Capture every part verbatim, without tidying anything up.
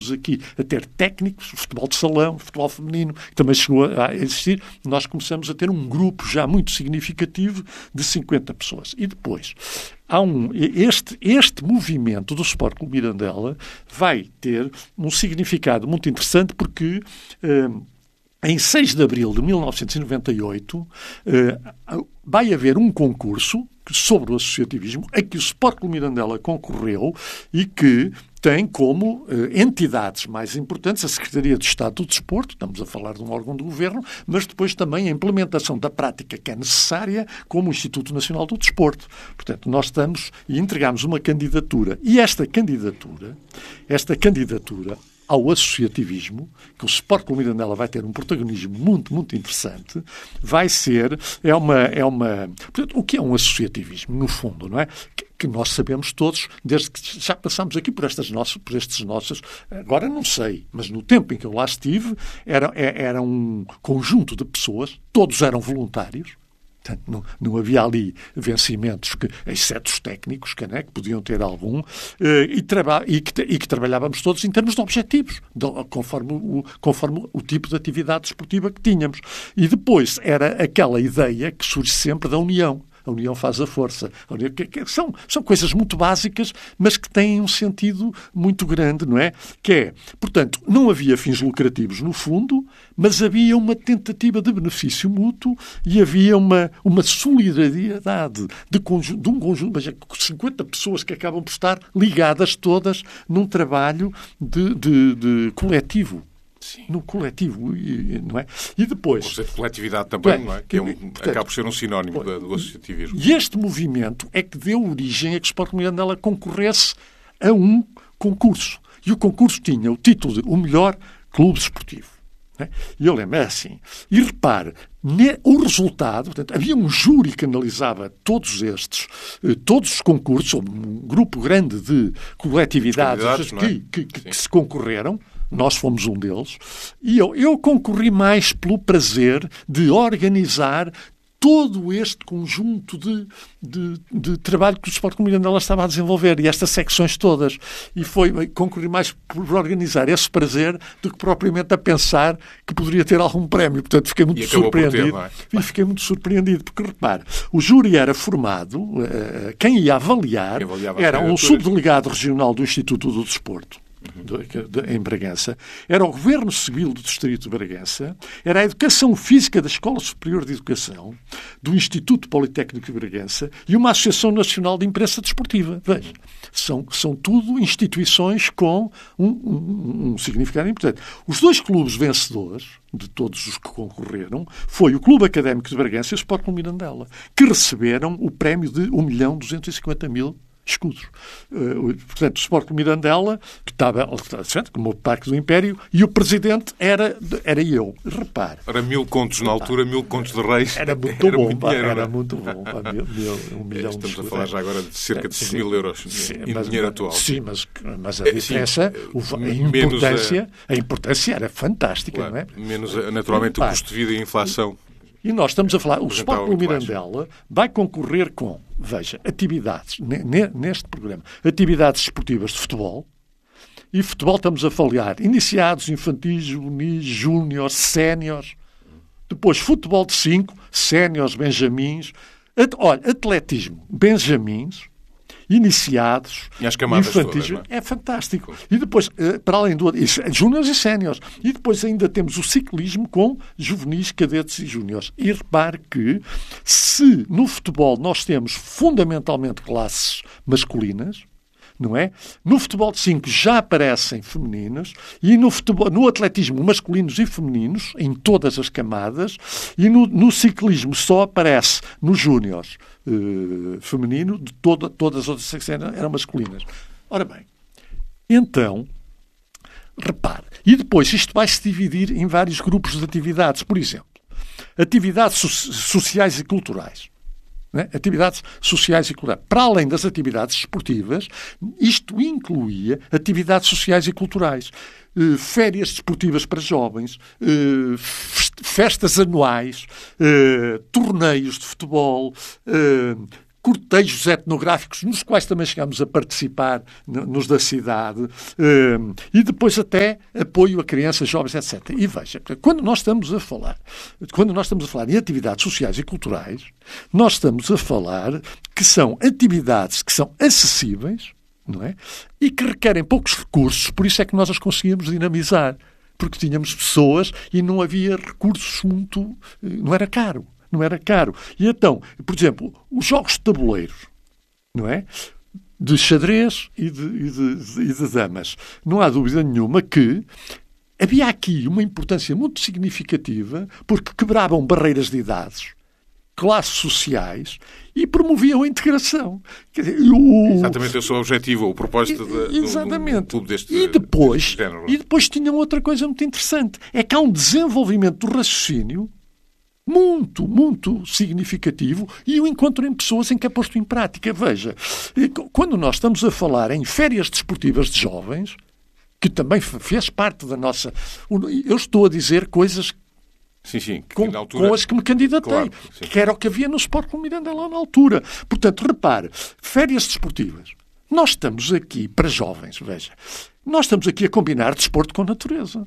aqui a ter técnicos, o futebol de salão, o futebol feminino, que também chegou a existir, nós começamos a ter um grupo já muito significativo de cinquenta pessoas. E depois, há um, este, este movimento do Sport Clube Mirandela vai ter um significado muito interessante porque uh, em seis de abril de mil novecentos e noventa e oito uh, vai haver um concurso sobre o associativismo a que o Sport Clube Mirandela concorreu e que tem como eh, entidades mais importantes a Secretaria de Estado do Desporto, estamos a falar de um órgão do Governo, mas depois também a implementação da prática que é necessária como o Instituto Nacional do Desporto. Portanto, nós estamos e entregamos uma candidatura. E esta candidatura, esta candidatura ao associativismo, que o Sport Clube Mirandela vai ter um protagonismo muito, muito interessante, vai ser, é uma, é uma... Portanto, o que é um associativismo, no fundo, não é? Que, que nós sabemos todos, desde que já passamos aqui por estas nossas, por estes nossos, agora não sei, mas no tempo em que eu lá estive, era, era um conjunto de pessoas, todos eram voluntários. Portanto, não, não havia ali vencimentos, que, exceto os técnicos, que, né, que podiam ter algum, eh, e, traba- e, que, e que trabalhávamos todos em termos de objetivos, de, conforme, o, conforme o tipo de atividade desportiva que tínhamos. E depois era aquela ideia que surge sempre da união. A união faz a força. A união, que, que são, são coisas muito básicas, mas que têm um sentido muito grande, não é? Que é, portanto, não havia fins lucrativos no fundo, mas havia uma tentativa de benefício mútuo e havia uma, uma solidariedade de, conjunto, de um conjunto, mas cinquenta pessoas que acabam por estar ligadas todas num trabalho de, de, de coletivo. Sim. No coletivo, não é? E depois... O conceito de coletividade também, bem, não é? Que é um, portanto, acaba por ser um sinónimo do, do associativismo. E este movimento é que deu origem a que o Sport Clube Mirandela concorresse a um concurso. E o concurso tinha o título de o melhor clube desportivo. Né? E eu lembro, é assim. E repare, ne, o resultado... Portanto, havia um júri que analisava todos estes, todos os concursos, um grupo grande de coletividades que, é? que, que, que se concorreram. Nós fomos um deles, e eu, eu concorri mais pelo prazer de organizar todo este conjunto de, de, de trabalho que o Sport Clube Mirandela estava a desenvolver, e estas secções todas. E foi concorri mais por organizar esse prazer do que propriamente a pensar que poderia ter algum prémio. Portanto, fiquei muito surpreendido. Ter, é? E fiquei muito surpreendido, porque, repare, o júri era formado, uh, quem ia avaliar era um subdelegado regional do Instituto do Desporto, De, de, em Bragança, era o Governo Civil do Distrito de Bragança, era a Educação Física da Escola Superior de Educação, do Instituto Politécnico de Bragança e uma Associação Nacional de Imprensa Desportiva. Veja, são, são tudo instituições com um, um, um significado importante. Os dois clubes vencedores, de todos os que concorreram, foi o Clube Académico de Bragança e o Sport Clube Mirandela, que receberam o prémio de um milhão duzentos e cinquenta mil escudos. Uh, portanto, o Sport Clube Mirandela, que estava como o Parque do Império, e o presidente era, era eu. Repare. Era mil contos na altura, mil contos de reis. Era muito era bom. Muito dinheiro, era muito bom. Pá, mil, mil, um milhão Estamos de a falar já agora de cerca de cinco mil euros sim, em mas, dinheiro atual. Sim, mas, mas a diferença, sim, a, importância, a... a importância era fantástica, claro, não é? Menos, naturalmente, o custo de vida e a inflação. E nós estamos a falar, o Sport Clube Mirandela vai concorrer com, veja, atividades, neste programa, atividades esportivas de futebol, e futebol estamos a falar iniciados, infantis, juvenis, júniores, séniores, depois futebol de cinco, séniores, benjamins, at, olha, atletismo, benjamins, iniciados, e as camadas infantis, todas, é? É fantástico. E depois, para além do júniores e séniores, e depois ainda temos o ciclismo com juvenis, cadetes e júniores. E repare que se no futebol nós temos fundamentalmente classes masculinas, não é? No futebol de cinco já aparecem femininos e no, futebol, no atletismo masculinos e femininos, em todas as camadas, e no, no ciclismo só aparece nos júniores uh, feminino, de toda, todas as outras secções eram masculinas. Ora bem, então, repare, e depois isto vai se dividir em vários grupos de atividades. Por exemplo, atividades so- sociais e culturais. Né? Atividades sociais e culturais. Para além das atividades esportivas, isto incluía atividades sociais e culturais. Uh, férias desportivas para jovens, uh, festas anuais, uh, torneios de futebol, uh, cortejos etnográficos, nos quais também chegámos a participar, nos da cidade, um, e depois até apoio a crianças, jovens, etcétera. E veja, quando nós estamos a falar, quando nós estamos a falar em atividades sociais e culturais, nós estamos a falar que são atividades que são acessíveis, não é? E que requerem poucos recursos, por isso é que nós as conseguimos dinamizar, porque tínhamos pessoas e não havia recursos muito... não era caro. Não era caro. E então, por exemplo, os jogos de tabuleiros, não é? De xadrez e de, e de, e de damas. Não há dúvida nenhuma que havia aqui uma importância muito significativa porque quebravam barreiras de idades, classes sociais e promoviam a integração. Quer dizer, o... Exatamente esse é o objetivo, o propósito de, Exatamente. do, do clube deste, e depois, deste género. E depois tinham outra coisa muito interessante. É que há um desenvolvimento do raciocínio muito, muito significativo e o encontro em pessoas em que é posto em prática. Veja, quando nós estamos a falar em férias desportivas de jovens, que também fez parte da nossa... Eu estou a dizer coisas sim, sim, que com, na altura... com as que me candidatei, claro, que era o que havia no Sport Clube Mirandela na altura. Portanto, repare, férias desportivas. Nós estamos aqui, para jovens, veja, nós estamos aqui a combinar desporto com natureza.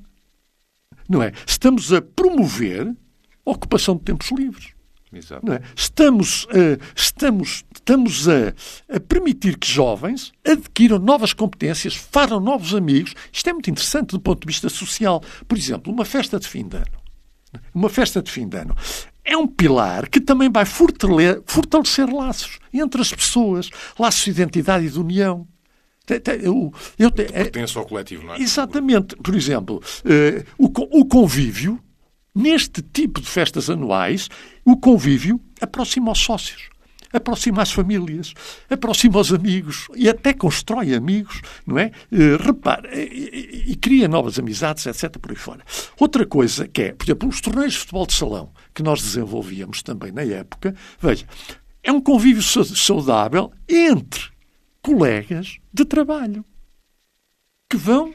Não é? Estamos a promover ocupação de tempos livres. Exato. Não é? Estamos, uh, estamos, estamos a, a permitir que jovens adquiram novas competências, façam novos amigos. Isto é muito interessante do ponto de vista social. Por exemplo, uma festa de fim de ano. Uma festa de fim de ano é um pilar que também vai fortalecer, fortalecer laços entre as pessoas, laços de identidade e de união. Eu, eu, de pertença ao coletivo, não é? Exatamente. Por exemplo, uh, o, o convívio. Neste tipo de festas anuais, o convívio aproxima os sócios, aproxima as famílias, aproxima os amigos e até constrói amigos, não é? Uh, repara, e, e, e cria novas amizades, etcétera, por aí fora. Outra coisa que é, por exemplo, os torneios de futebol de salão que nós desenvolvíamos também na época, veja, é um convívio saudável entre colegas de trabalho que vão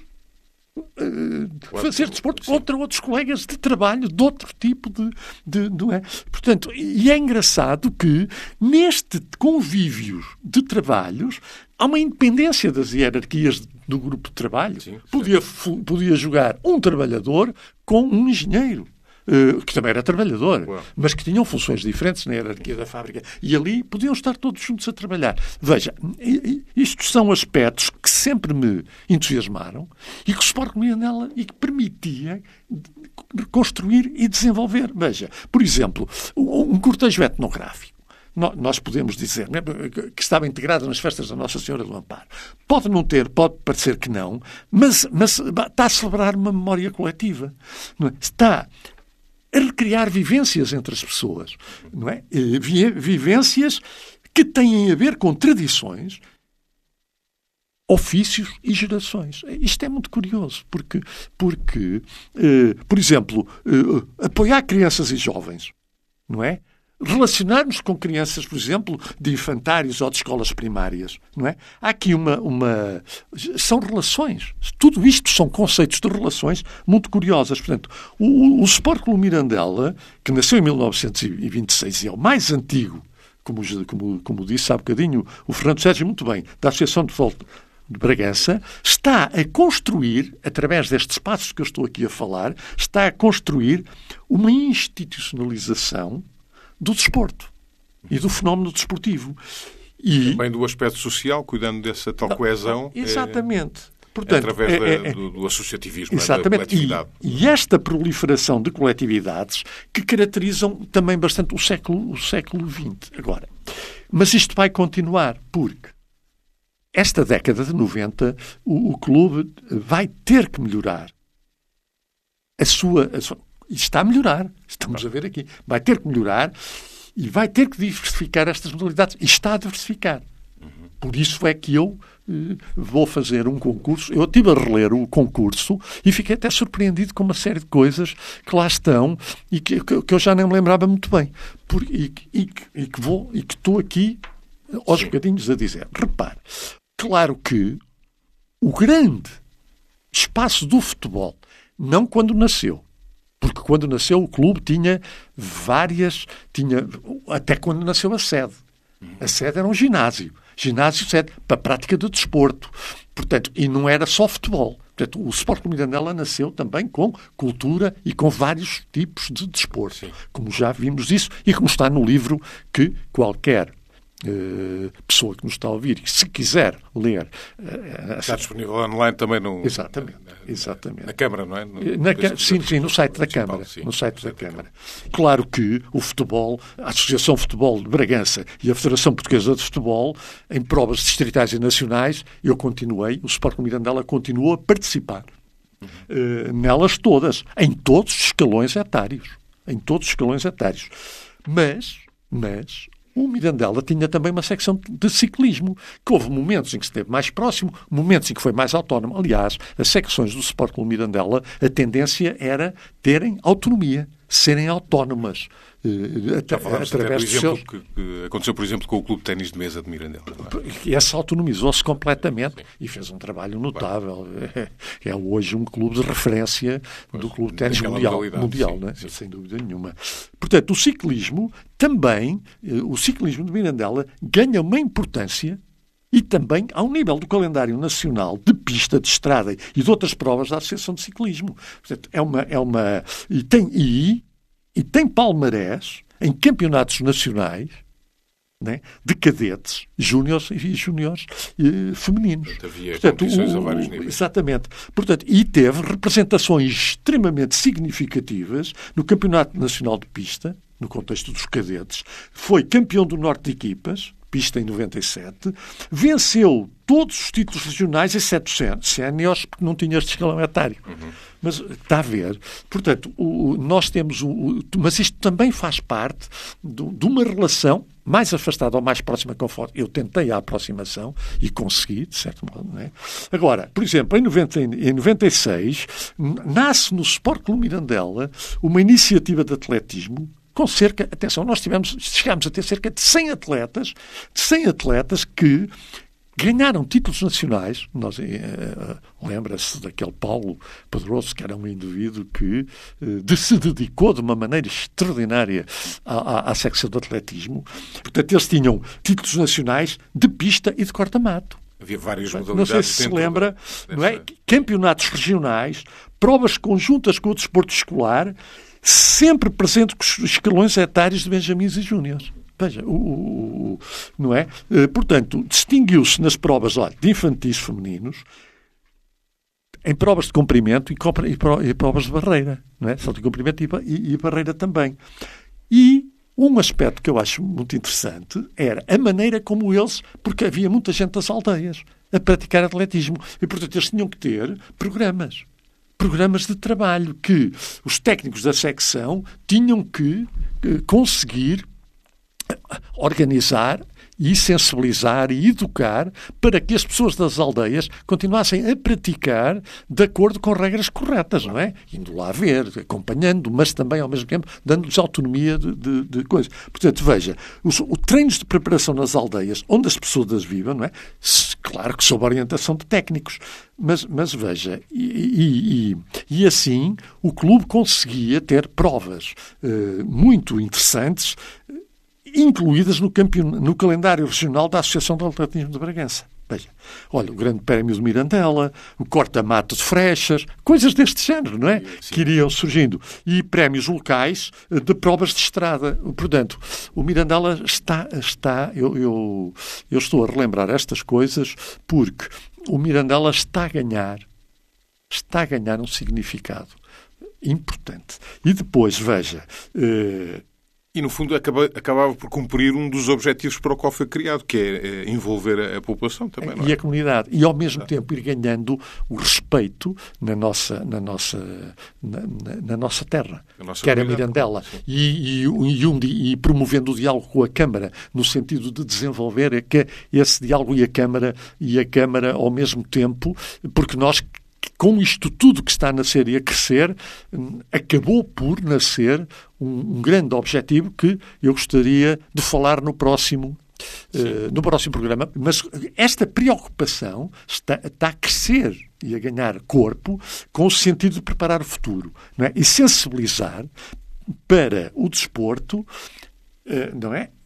fazer desporto contra outros colegas de trabalho de outro tipo de, de, não é? Portanto, e é engraçado que neste convívio de trabalhos há uma independência das hierarquias do grupo de trabalho. Sim, podia, podia jogar um trabalhador com um engenheiro, que também era trabalhador, Ué. mas que tinham funções diferentes na hierarquia da fábrica. E ali podiam estar todos juntos a trabalhar. Veja, isto são aspectos que sempre me entusiasmaram e que o Sport Mirandela e que permitia construir e desenvolver. Veja, por exemplo, um cortejo etnográfico. Nós podemos dizer né, que estava integrado nas festas da Nossa Senhora do Amparo. Pode não ter, pode parecer que não, mas, mas está a celebrar uma memória coletiva. Não é? Está a recriar vivências entre as pessoas, não é? Vivências que têm a ver com tradições, ofícios e gerações. Isto é muito curioso, porque, porque eh, por exemplo, eh, apoiar crianças e jovens, não é? Relacionar-nos com crianças, por exemplo, de infantários ou de escolas primárias, não é? Há aqui uma, uma... São relações. Tudo isto são conceitos de relações muito curiosas. Portanto, o, o Sport Clube Mirandela, que nasceu em mil novecentos e vinte e seis e é o mais antigo, como, como, como disse há bocadinho o Fernando Sérgio muito bem, da Associação de Futebol de Bragança, está a construir, através destes espaços que eu estou aqui a falar, está a construir uma institucionalização do desporto e do fenómeno desportivo. E também do aspecto social, cuidando dessa tal coesão. Exatamente. É, Portanto, é através é, da, é, do, do associativismo, exatamente. Da coletividade. E, e esta proliferação de coletividades que caracterizam também bastante o século, o século vinte. Agora, mas isto vai continuar, porque esta década de noventa o, o clube vai ter que melhorar a sua... A sua E está a melhorar. Estamos a ver aqui. Vai ter que melhorar e vai ter que diversificar estas modalidades. E está a diversificar. Uhum. Por isso é que eu eh, vou fazer um concurso. Eu estive a reler o concurso e fiquei até surpreendido com uma série de coisas que lá estão e que, que, que eu já nem me lembrava muito bem. Por, e, e, e, que vou, e que estou aqui aos Sim. bocadinhos a dizer. Repare, claro que o grande espaço do futebol, não quando nasceu, porque quando nasceu o clube tinha várias, tinha até quando nasceu a sede, A sede era um ginásio. Ginásio sede para a prática de desporto. Portanto, e não era só futebol. Portanto, o Sport Clube Mirandela nasceu também com cultura e com vários tipos de desporto. Sim. Como já vimos isso e como está no livro que qualquer Uh, pessoa que nos está a ouvir e se quiser ler uh, está disponível online também no, exatamente, na, exatamente. na Câmara, não é? No, na, sim, sim, no site da Câmara, sim, no site da Câmara. Câmara. Claro que o futebol, a Associação de Futebol de Bragança e a Federação Portuguesa de Futebol, em provas distritais e nacionais, eu continuei, o Sport Clube Mirandela continuou a participar uhum. uh, nelas todas, em todos os escalões etários, em todos os escalões etários. Mas, mas o Mirandela tinha também uma secção de ciclismo, que houve momentos em que esteve mais próximo, momentos em que foi mais autónomo. Aliás, as secções do Sport Clube Mirandela, a tendência era terem autonomia, serem autónomas. Uh, Já falámos até, por exemplo, seus... que, que aconteceu, por exemplo, com o Clube de Ténis de Mesa de Mirandela. É? Esse autonomizou-se completamente Sim. e fez um trabalho notável. É, é hoje um clube de referência pois, do Clube de Ténis mundial, mundial sim, né? sim. sem dúvida nenhuma. Portanto, o ciclismo também, o ciclismo de Mirandela ganha uma importância e também ao nível do calendário nacional de pista, de estrada e de outras provas da Associação de Ciclismo. Portanto, é uma... É uma e tem... E, E tem palmarés em campeonatos nacionais, né, de cadetes, júniores e júniores eh, femininos. Havia Portanto, competições o, a vários níveis. Exatamente. Portanto, e teve representações extremamente significativas no Campeonato Nacional de Pista, no contexto dos cadetes. Foi campeão do Norte de Equipas, pista em noventa e sete, venceu todos os títulos regionais, exceto séniores, porque não tinha este escalão etário. Uhum. Mas está a ver. Portanto, o, nós temos... O, o, mas isto também faz parte do, de uma relação mais afastada ou mais próxima, conforme eu tentei a aproximação e consegui, de certo modo. Não é? Agora, por exemplo, em, noventa, em noventa e seis, nasce no Sport Clube Mirandela uma iniciativa de atletismo com cerca, atenção, nós tivemos, chegámos a ter cerca de cem atletas, de cem atletas que ganharam títulos nacionais. Nós, uh, uh, lembra-se daquele Paulo Pedroso, que era um indivíduo que uh, de, se dedicou de uma maneira extraordinária à, à, à secção de atletismo. Portanto, eles tinham títulos nacionais de pista e de corta-mato. Havia várias modalidades. Não sei se se lembra, de... não é? Campeonatos regionais, provas conjuntas com o desporto escolar, sempre presente com os escalões etários de benjamins e júniores. Veja, o, o, o, não é? Portanto, distinguiu-se nas provas olha, de infantis femininos, em provas de comprimento e, e, e provas de barreira, não é? Salto de comprimento e, e, e barreira também. E um aspecto que eu acho muito interessante era a maneira como eles, porque havia muita gente das aldeias a praticar atletismo, e portanto eles tinham que ter programas. Programas de trabalho que os técnicos da secção tinham que eh, conseguir organizar e sensibilizar e educar para que as pessoas das aldeias continuassem a praticar de acordo com regras corretas, não é? Indo lá ver, acompanhando, mas também, ao mesmo tempo, dando-lhes autonomia de, de, de coisas. Portanto, veja, os, os treinos de preparação nas aldeias, onde as pessoas vivem, não é? Claro que sob a orientação de técnicos, mas, mas veja, e, e, e, e assim o clube conseguia ter provas uh, muito interessantes, incluídas no, campeon... no calendário regional da Associação de Atletismo de Bragança. Veja, olha, o Grande Prémio de Mirandela, o corta-mato de Freixas, coisas deste género, não é? Sim. Que iriam surgindo. E prémios locais de provas de estrada. Portanto, o Mirandela está... está eu, eu, eu estou a relembrar estas coisas porque o Mirandela está a ganhar, está a ganhar um significado importante. E depois, veja... Eh, E, no fundo, acaba, acabava por cumprir um dos objetivos para o qual foi criado, que é, é envolver a, a população também, não é? E a comunidade. E, ao mesmo tempo, ir ganhando o respeito na nossa, na nossa, na, na, na nossa terra, na nossa que era Mirandela. E, e, e, um, e promovendo o diálogo com a Câmara, no sentido de desenvolver que esse diálogo e a Câmara, e a Câmara ao mesmo tempo, porque nós... Com isto tudo que está a nascer e a crescer, acabou por nascer um, um grande objetivo que eu gostaria de falar no próximo, uh, no próximo programa. Mas esta preocupação está, está a crescer e a ganhar corpo com o sentido de preparar o futuro, não é? E sensibilizar para o desporto, uh, não é?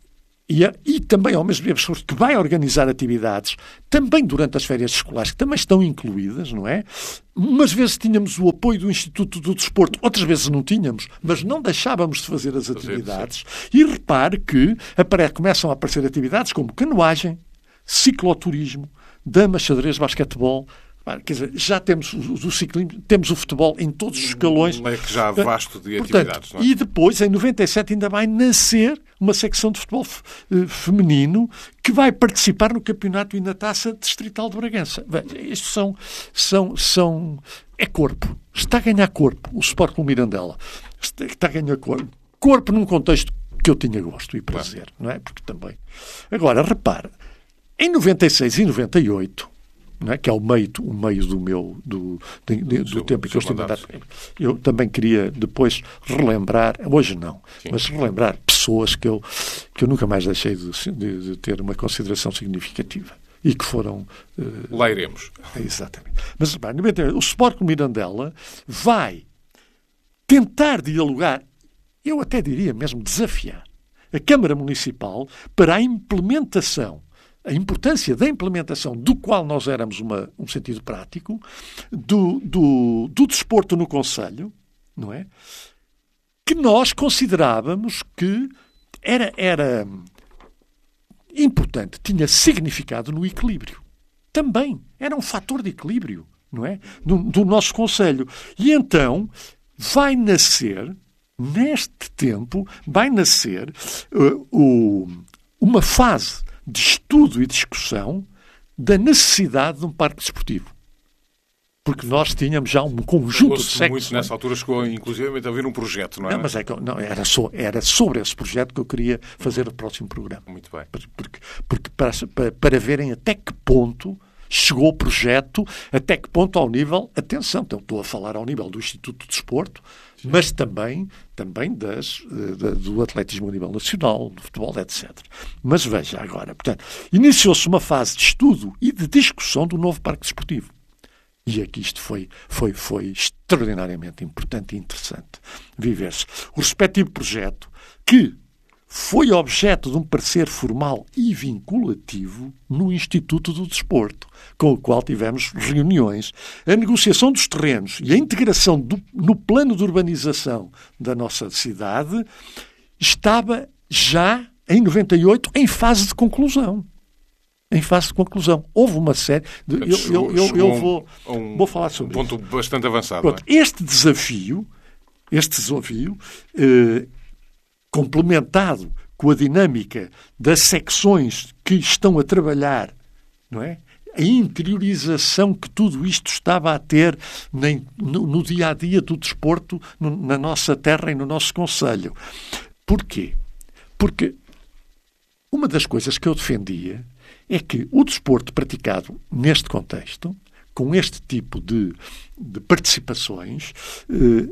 E, a, e também, ao mesmo tempo, que vai organizar atividades, também durante as férias escolares, que também estão incluídas, não é? Umas vezes tínhamos o apoio do Instituto do Desporto, outras vezes não tínhamos, mas não deixávamos de fazer as atividades. E repare que apare, começam a aparecer atividades como canoagem, cicloturismo, damas, xadrez, basquetebol. Quer dizer, já temos o, o ciclismo, temos o futebol em todos os escalões. Um leque já vasto de Portanto, atividades. Não é? E depois, em noventa e sete, ainda vai nascer uma secção de futebol feminino que vai participar no campeonato e na taça distrital de Bragança. Isto são, são, são... É corpo. Está a ganhar corpo. O Sport Clube Mirandela está a ganhar corpo. Corpo num contexto que eu tinha gosto e prazer, não é? Porque também... Agora, repara, em noventa e seis e noventa e oito... Não é? Que é o meio, o meio do meu do, de, de, do seu, tempo em que eu estive a mandato. Eu também queria depois relembrar, hoje não, Sim. mas relembrar pessoas que eu, que eu nunca mais deixei de, de, de ter uma consideração significativa e que foram... Uh, Lá iremos. Exatamente. Mas o Sport Clube Mirandela vai tentar dialogar, eu até diria mesmo desafiar, a Câmara Municipal para a implementação, a importância da implementação, do qual nós éramos uma, um sentido prático, do, do, do desporto no Conselho, não é? Que nós considerávamos que era, era importante, tinha significado no equilíbrio. Também era um fator de equilíbrio, não é? Do, do nosso Conselho. E então vai nascer, neste tempo, vai nascer uh, o, uma fase de estudo e discussão da necessidade de um parque desportivo. Porque nós tínhamos já um conjunto de secções. Muito nessa altura chegou, inclusive, a haver um projeto, não é? Não, mas é que, não, era, so, era sobre esse projeto que eu queria fazer o próximo programa. Muito bem. Porque, porque para, para, para verem até que ponto chegou o projeto, até que ponto ao nível... Atenção, então, estou a falar ao nível do Instituto de Desporto, Sim. mas também, também das, da, do atletismo a nível nacional, do futebol, etcétera. Mas veja agora, portanto, iniciou-se uma fase de estudo e de discussão do novo parque desportivo. E aqui isto foi, foi, foi extraordinariamente importante e interessante viver-se. O respectivo projeto, que foi objeto de um parecer formal e vinculativo no Instituto do Desporto, com o qual tivemos reuniões. A negociação dos terrenos e a integração do, no plano de urbanização da nossa cidade estava já, em noventa e oito, em fase de conclusão. Em fase de conclusão. Houve uma série... De, eu chegou, eu, eu, eu vou, um, vou falar sobre um ponto isso. bastante avançado. Pronto, não é? Este desafio, este desafio eh, complementado com a dinâmica das secções que estão a trabalhar, não é? A interiorização que tudo isto estava a ter no, no dia-a-dia do desporto no, na nossa terra e no nosso concelho. Porquê? Porque uma das coisas que eu defendia é que o desporto praticado neste contexto, com este tipo de, de participações, eh,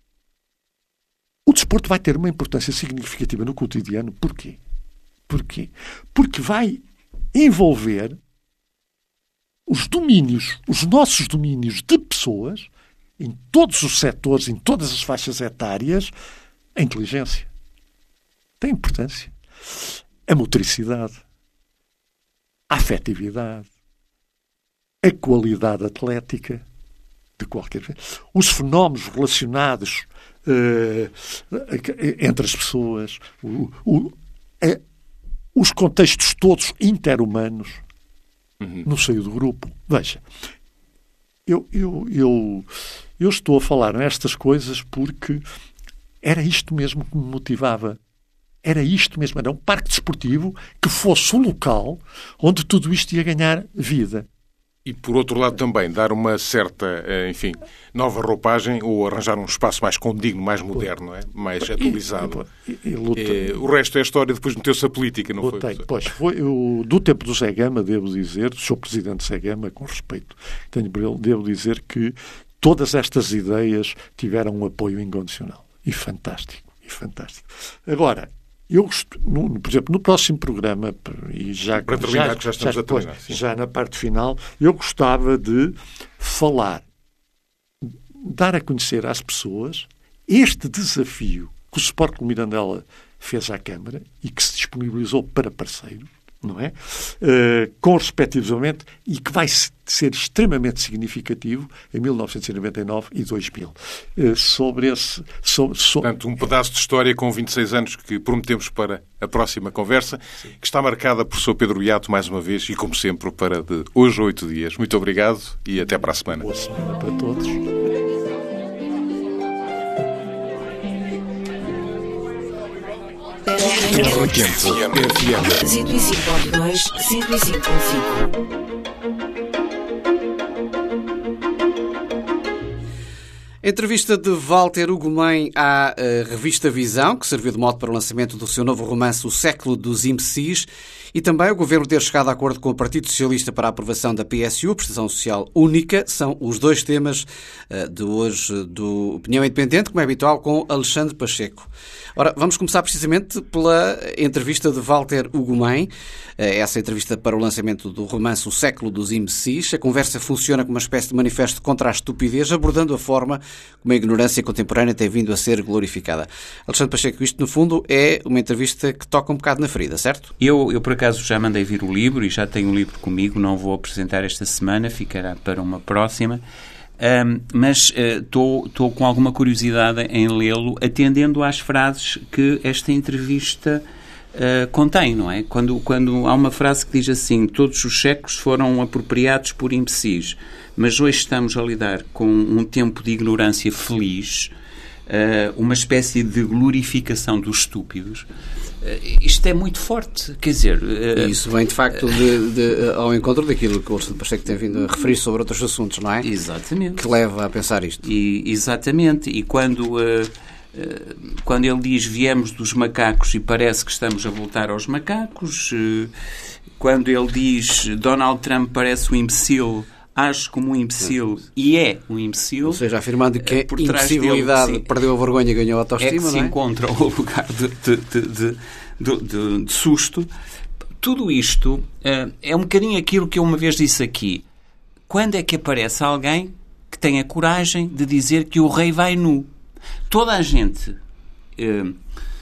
o desporto vai ter uma importância significativa no cotidiano. Porquê? Porquê? Porque vai envolver os domínios, os nossos domínios de pessoas, em todos os setores, em todas as faixas etárias, a inteligência. Tem importância. A motricidade, a afetividade, a qualidade atlética de qualquer vez, os fenómenos relacionados Uh, entre as pessoas, o, o, é, os contextos todos interhumanos uhum. no seio do grupo. Veja, eu, eu, eu, eu estou a falar nestas coisas porque era isto mesmo que me motivava. Era isto mesmo, era um parque desportivo que fosse o local onde tudo isto ia ganhar vida. E, por outro lado, também dar uma certa, enfim, nova roupagem ou arranjar um espaço mais condigno, mais moderno, não é? Mais atualizado. E, e, e, é, o resto é história, depois meteu-se a política, não lutei. foi? Pois, foi eu, do tempo do Zé Gama, devo dizer, do senhor Presidente Zé Gama, com respeito, tenho por ele, devo dizer que todas estas ideias tiveram um apoio incondicional. E fantástico, e fantástico. Agora, eu, no, por exemplo, no próximo programa, e já, para terminar, já, que já estamos já, a terminar, sim. já na parte final, eu gostava de falar, dar a conhecer às pessoas este desafio que o Sport Clube Mirandela fez à Câmara e que se disponibilizou para parceiros, não é? Uh, correspectivamente, e que vai ser extremamente significativo em mil novecentos e noventa e nove e dois mil. Uh, sobre esse... Sobre, sobre... Portanto, um pedaço de história com vinte e seis anos que prometemos para a próxima conversa, Sim. que está marcada por Sr Pedro Beato, mais uma vez, e como sempre, para de hoje a oito dias. Muito obrigado e até para a semana. Boa semana para todos. Terra Quente F M cento e cinco ponto dois, cento e cinco ponto cinco. Entrevista de Walter Ugumem à uh, revista Visão, que serviu de mote para o lançamento do seu novo romance O Século dos Imbecis, e também o Governo ter chegado a acordo com o Partido Socialista para a aprovação da P S U, Prestação Social Única, são os dois temas uh, de hoje do Opinião Independente, como é habitual, com Alexandre Pacheco. Ora, vamos começar precisamente pela entrevista de Walter Ugumem, essa entrevista para o lançamento do romance O Século dos Imbecis. A conversa funciona como uma espécie de manifesto contra a estupidez, abordando a forma como a ignorância contemporânea tem vindo a ser glorificada. Alexandre Pacheco, isto no fundo é uma entrevista que toca um bocado na ferida, certo? Eu, eu por acaso já mandei vir o livro e já tenho o livro comigo, não vou apresentar esta semana, ficará para uma próxima. Um, mas estou uh, com alguma curiosidade em lê-lo, atendendo às frases que esta entrevista uh, contém, não é? Quando, quando há uma frase que diz assim: todos os séculos foram apropriados por imbecis, mas hoje estamos a lidar com um tempo de ignorância feliz, uh, uma espécie de glorificação dos estúpidos. Isto é muito forte, quer dizer... E isso vem, de facto, de, de, ao encontro daquilo que o Alexandre Pacheco tem vindo a referir sobre outros assuntos, não é? Exatamente. Que leva a pensar isto. E, exatamente. E quando, uh, uh, quando ele diz viemos dos macacos e parece que estamos a voltar aos macacos, uh, quando ele diz Donald Trump parece um imbecil... age como um imbecil e é um imbecil. Ou seja, afirmando que a imbecilidade perdeu a vergonha e ganhou a autoestima, é que se não é? encontra o lugar de, de, de, de, de, de susto. Tudo isto uh, é um bocadinho aquilo que eu uma vez disse aqui. Quando é que aparece alguém que tem a coragem de dizer que o rei vai nu? Toda a gente uh,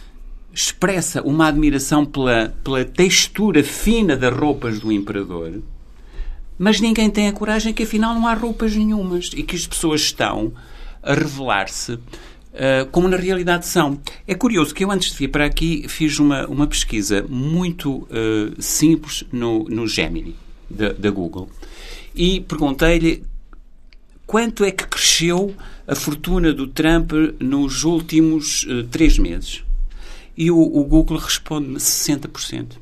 expressa uma admiração pela, pela textura fina das roupas do imperador, mas ninguém tem a coragem que, afinal, não há roupas nenhumas e que as pessoas estão a revelar-se uh, como na realidade são. É curioso que eu, antes de vir para aqui, fiz uma, uma pesquisa muito uh, simples no, no Gemini, da, da Google, e perguntei-lhe quanto é que cresceu a fortuna do Trump nos últimos uh, três meses. E o, o Google responde-me sessenta por cento.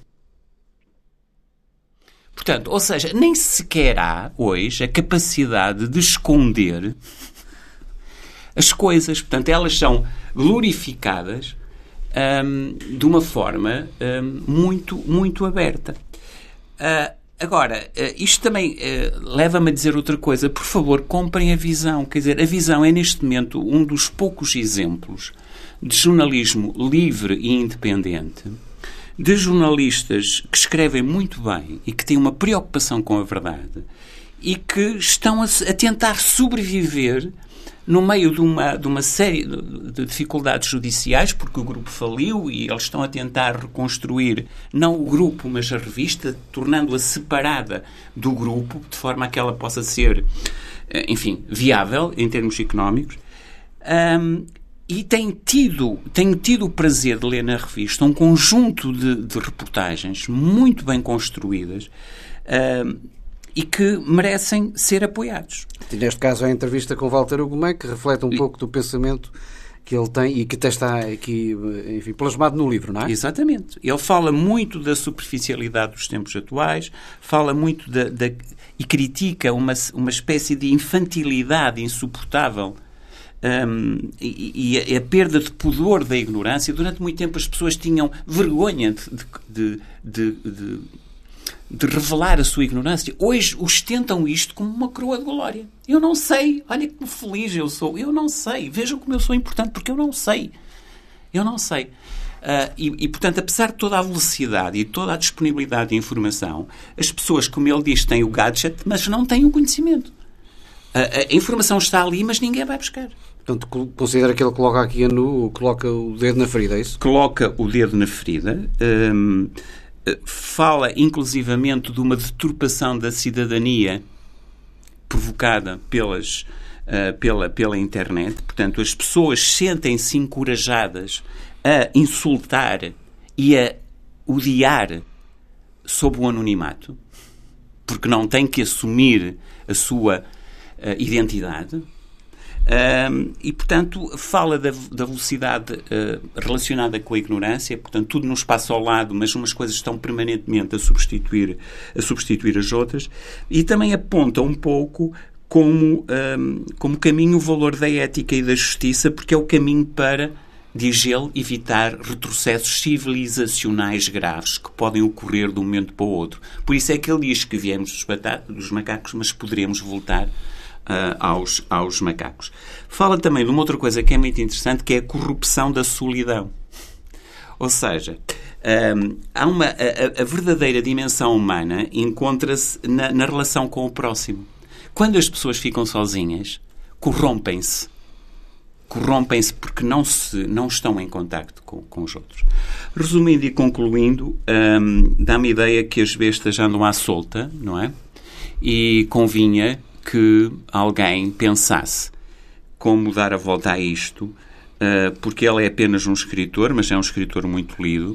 Portanto, ou seja, nem sequer há, hoje, a capacidade de esconder as coisas. Portanto, elas são glorificadas hum, de uma forma hum, muito, muito aberta. Uh, agora, uh, isto também uh, leva-me a dizer outra coisa. Por favor, comprem a Visão. Quer dizer, a Visão é, neste momento, um dos poucos exemplos de jornalismo livre e independente, de jornalistas que escrevem muito bem e que têm uma preocupação com a verdade e que estão a, a tentar sobreviver no meio de uma, de uma série de, de dificuldades judiciais, porque o grupo faliu e eles estão a tentar reconstruir não o grupo, mas a revista, tornando-a separada do grupo, de forma a que ela possa ser, enfim, viável em termos económicos. Um, E tenho tido, tenho tido o prazer de ler na revista um conjunto de, de reportagens muito bem construídas uh, e que merecem ser apoiados. E neste caso é a entrevista com Walter Ugumem, que reflete um e... pouco do pensamento que ele tem e que até está aqui, enfim, plasmado no livro, não é? Exatamente. Ele fala muito da superficialidade dos tempos atuais, fala muito da, da, e critica uma, uma espécie de infantilidade insuportável. Um, e, e a perda de pudor da ignorância. Durante muito tempo as pessoas tinham vergonha de, de, de, de, de revelar a sua ignorância. Hoje ostentam isto como uma coroa de glória. Eu não sei, olha que feliz eu sou, eu não sei, vejam como eu sou importante, porque eu não sei eu não sei uh, e, e portanto, apesar de toda a velocidade e toda a disponibilidade de informação, as pessoas, como ele diz, têm o gadget, mas não têm o conhecimento. A, a informação está ali, mas ninguém vai buscar. Portanto, considera que ele coloca aqui a nu, coloca o dedo na ferida, é isso? Coloca o dedo na ferida, hum, fala inclusivamente de uma deturpação da cidadania provocada pelas, uh, pela, pela internet. Portanto, as pessoas sentem-se encorajadas a insultar e a odiar sob o anonimato, porque não têm que assumir a sua uh, identidade. Um, e, portanto, fala da, da velocidade uh, relacionada com a ignorância. Portanto, tudo nos passa ao lado, mas umas coisas estão permanentemente a substituir, a substituir as outras. E também aponta um pouco como, um, como caminho o valor da ética e da justiça, porque é o caminho para, diz ele, evitar retrocessos civilizacionais graves que podem ocorrer de um momento para o outro. Por isso é que ele diz que viemos dos, batatas, dos macacos, mas poderemos voltar Uh, aos, aos macacos. Fala também de uma outra coisa que é muito interessante, que é a corrupção da solidão. Ou seja, um, há uma, a, a verdadeira dimensão humana encontra-se na, na relação com o próximo. Quando as pessoas ficam sozinhas, corrompem-se. Corrompem-se porque não, se, não estão em contacto com, com os outros. Resumindo e concluindo, um, dá-me a ideia que as bestas andam à solta, não é? E convinha que alguém pensasse como dar a volta a isto, uh, porque ele é apenas um escritor, mas é um escritor muito lido,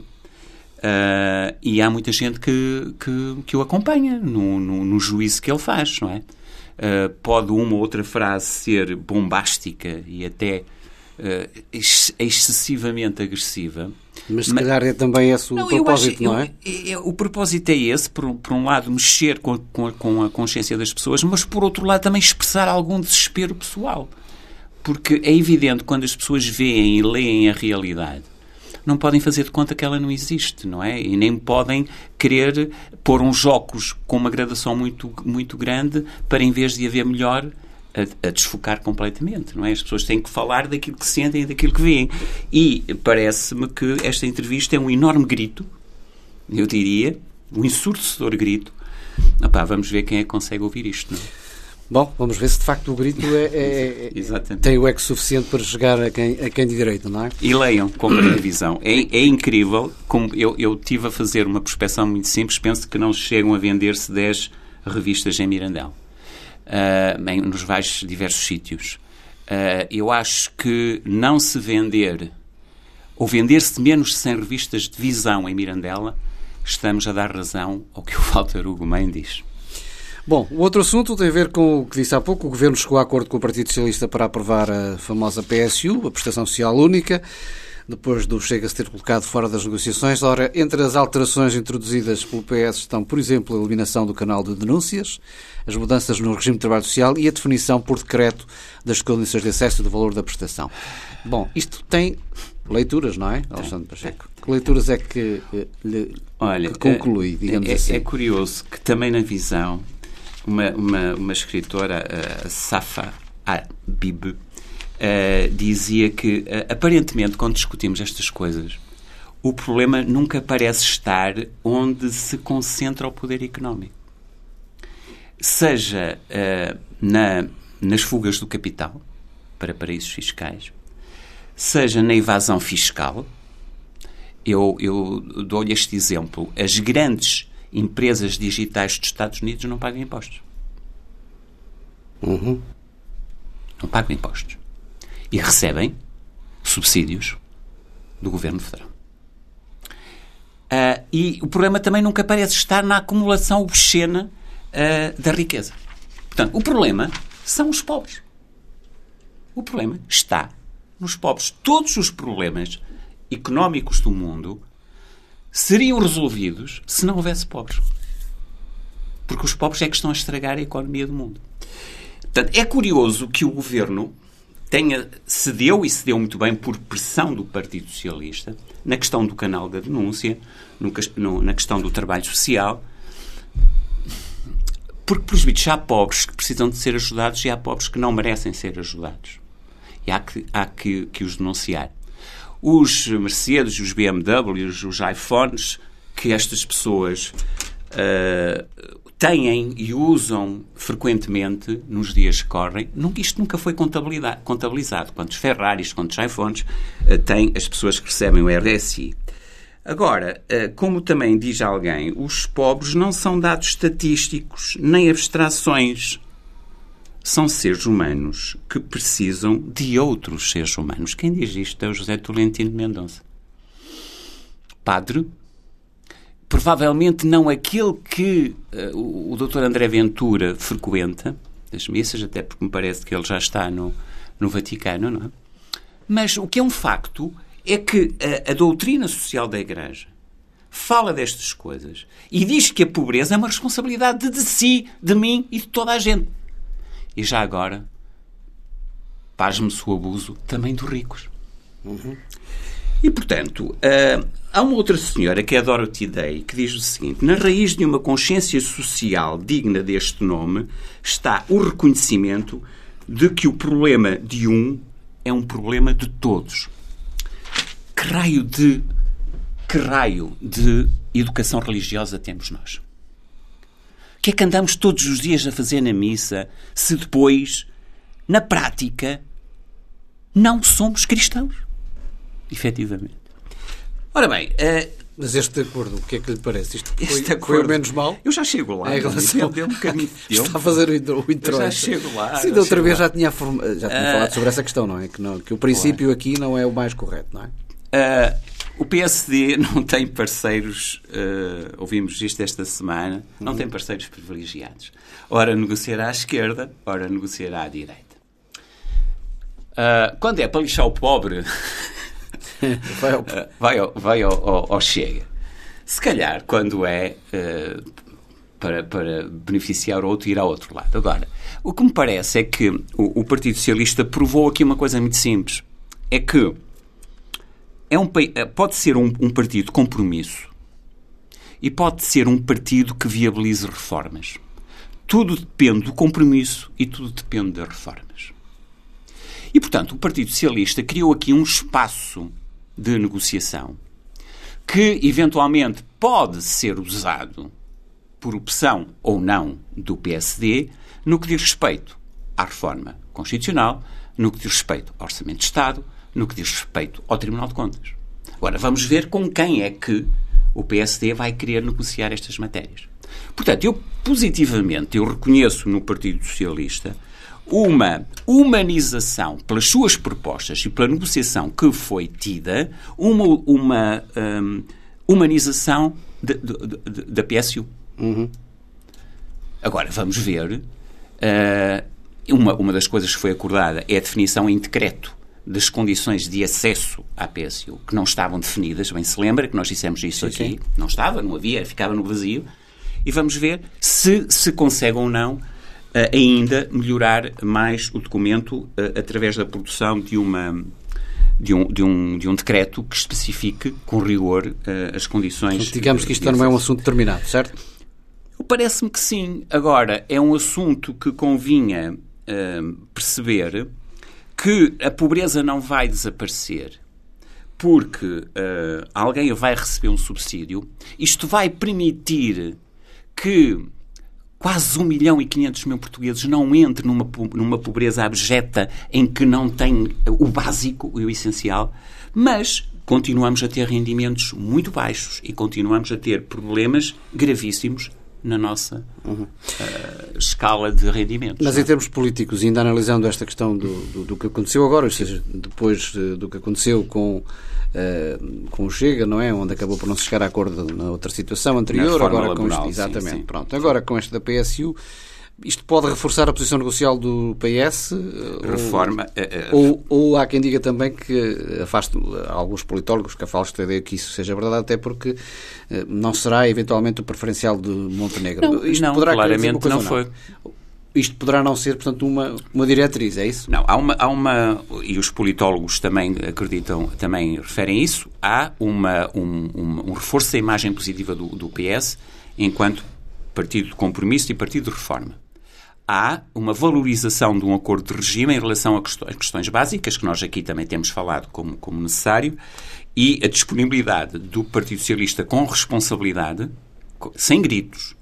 uh, e há muita gente que, que, que o acompanha no, no, no juízo que ele faz, não é? Uh, pode uma ou outra frase ser bombástica e até uh, ex- excessivamente agressiva. Mas se calhar é também esse o não, propósito, acho, não é? Eu, eu, o propósito é esse, por, por um lado, mexer com, com, com a consciência das pessoas, mas por outro lado também expressar algum desespero pessoal. Porque é evidente, quando as pessoas veem e leem a realidade, não podem fazer de conta que ela não existe, não é? E nem podem querer pôr uns óculos com uma gradação muito, muito grande para, em vez de haver melhor, A, a desfocar completamente, não é? As pessoas têm que falar daquilo que sentem e daquilo que veem. E parece-me que esta entrevista é um enorme grito, eu diria, um ensurdecedor grito. Epá, vamos ver quem é que consegue ouvir isto, não é? Bom, vamos ver se de facto o grito é, é, é, tem o eco suficiente para chegar a quem, a quem de direito, não é? E leiam, comprem a visão. É, é incrível, como eu, eu tive a fazer uma prospeção muito simples, penso que não chegam a vender-se dez revistas em Mirandela. Uh, em, nos vários diversos sítios. Uh, eu acho que não se vender ou vender-se menos cem revistas de visão em Mirandela, estamos a dar razão ao que o Walter Ugumem diz. Bom, o outro assunto tem a ver com o que disse há pouco. O Governo chegou a acordo com o Partido Socialista para aprovar a famosa P S U, a Prestação Social Única, depois do Chega se ter colocado fora das negociações. Ora, entre as alterações introduzidas pelo P S estão, por exemplo, a eliminação do canal de denúncias, as mudanças no regime de trabalho social e a definição por decreto das condições de acesso e do valor da prestação. Bom, isto tem leituras, não é, Alexandre Pacheco? Que leituras é que, lhe, Olha, que conclui, digamos é, assim? É curioso que também na visão uma, uma, uma escritora, a Safa Habib, Uh, dizia que, uh, aparentemente, quando discutimos estas coisas, o problema nunca parece estar onde se concentra o poder económico. Seja uh, na, nas fugas do capital para paraísos fiscais, seja na evasão fiscal. Eu, eu dou-lhe este exemplo. As grandes empresas digitais dos Estados Unidos não pagam impostos. Uhum. Não pagam impostos. E recebem subsídios do Governo Federal. Uh, e o problema também nunca parece estar na acumulação obscena uh, da riqueza. Portanto, o problema são os pobres. O problema está nos pobres. Todos os problemas económicos do mundo seriam resolvidos se não houvesse pobres. Porque os pobres é que estão a estragar a economia do mundo. Portanto, é curioso que o Governo tenha, cedeu, e cedeu muito bem por pressão do Partido Socialista, na questão do canal da denúncia, no, no, na questão do trabalho social, porque, pelos bichos, há pobres que precisam de ser ajudados e há pobres que não merecem ser ajudados. E há que, há que, que os denunciar. Os Mercedes, os B M Ws, os iPhones, que estas pessoas uh, têm e usam frequentemente nos dias que correm. Nunca, isto nunca foi contabilizado. Quantos Ferraris, quantos iPhones uh, têm as pessoas que recebem o R S I. Agora, uh, como também diz alguém, os pobres não são dados estatísticos nem abstrações. São seres humanos que precisam de outros seres humanos. Quem diz isto é o José Tolentino de Mendonça. Padre, provavelmente não aquele que uh, o, o doutor André Ventura frequenta, das missas, até porque me parece que ele já está no, no Vaticano, não é? Mas o que é um facto é que a, a doutrina social da Igreja fala destas coisas e diz que a pobreza é uma responsabilidade de, de si, de mim e de toda a gente. E já agora, pasme-se o abuso também dos ricos. Uhum. E, portanto, uh, há uma outra senhora, que é a Dorothy Day, que diz o seguinte: na raiz de uma consciência social digna deste nome está o reconhecimento de que o problema de um é um problema de todos. Que raio de, que raio de educação religiosa temos nós? O que é que andamos todos os dias a fazer na missa se depois, na prática, não somos cristãos? Efetivamente. Ora bem... Uh, Mas este acordo, o que é que lhe parece? Isto foi, este acordo, foi o menos mal? Eu já chego lá. Em relação... Deu um bocadinho de tempo. Está a fazer o intro. Eu já chego lá. Sim, da outra vez já tinha, form... já tinha uh, falado sobre essa questão, não é? Que, não, que o princípio claro. Aqui não é o mais correto, não é? Uh, o P S D não tem parceiros, uh, ouvimos isto esta semana, não uhum. tem parceiros privilegiados. Ora negociará à esquerda, ora negociará à direita. Uh, quando é para lixar o pobre, vai, ao... Uh, vai, ao, vai ao, ao, ao Chega. Se calhar, quando é uh, para, para beneficiar o outro, ir ao outro lado. Agora, o que me parece é que o, o Partido Socialista provou aqui uma coisa muito simples. É que É um, pode ser um, um partido de compromisso e pode ser um partido que viabilize reformas. Tudo depende do compromisso e tudo depende das reformas. E, portanto, o Partido Socialista criou aqui um espaço de negociação que, eventualmente, pode ser usado por opção ou não do P S D no que diz respeito à reforma constitucional, no que diz respeito ao Orçamento de Estado, no que diz respeito ao Tribunal de Contas. Agora, vamos ver com quem é que o P S D vai querer negociar estas matérias. Portanto, eu, positivamente, eu reconheço no Partido Socialista uma humanização pelas suas propostas e pela negociação que foi tida, uma, uma um, humanização da P S U. Uhum. Agora, vamos ver, uh, uma, uma das coisas que foi acordada é a definição em decreto das condições de acesso à P S U, que não estavam definidas, bem se lembra que nós dissemos isso sim, aqui, sim. Não estava, não havia, ficava no vazio, e vamos ver se se consegue ou não uh, ainda melhorar mais o documento uh, através da produção de uma de um, de, um, de um decreto que especifique com rigor uh, as condições... Então, digamos que isto não é um assunto terminado, certo? Parece-me que sim. Agora, é um assunto que convinha uh, perceber que a pobreza não vai desaparecer porque uh, alguém vai receber um subsídio. Isto vai permitir que quase um milhão e quinhentos mil portugueses não entrem numa, numa pobreza abjeta em que não têm o básico e o essencial, mas continuamos a ter rendimentos muito baixos e continuamos a ter problemas gravíssimos na nossa uhum. uh, escala de rendimentos. Mas não? Em termos políticos, ainda analisando esta questão do, do, do que aconteceu agora, ou seja, depois uh, do que aconteceu com, uh, com o Chega, não é? Onde acabou por não se chegar a acordo na outra situação anterior, agora laboral, com este, exatamente. Sim, sim. Pronto, agora com esta da P S U, isto pode reforçar a posição negocial do P S? Reforma. Ou, uh, uh, ou, ou há quem diga também que afaste alguns politólogos que afastam a ideia que isso seja verdade, até porque uh, não será eventualmente o preferencial de Montenegro. Não, isto não poderá claramente coisa, não foi. Não? Isto poderá não ser, portanto, uma, uma diretriz, é isso? Não, há uma, há uma, e os politólogos também acreditam, também referem isso, há uma, um, um, um reforço da imagem positiva do, do P S enquanto partido de compromisso e partido de reforma. Há uma valorização de um acordo de regime em relação a questões básicas, que nós aqui também temos falado como, como necessário, e a disponibilidade do Partido Socialista com responsabilidade, sem gritos,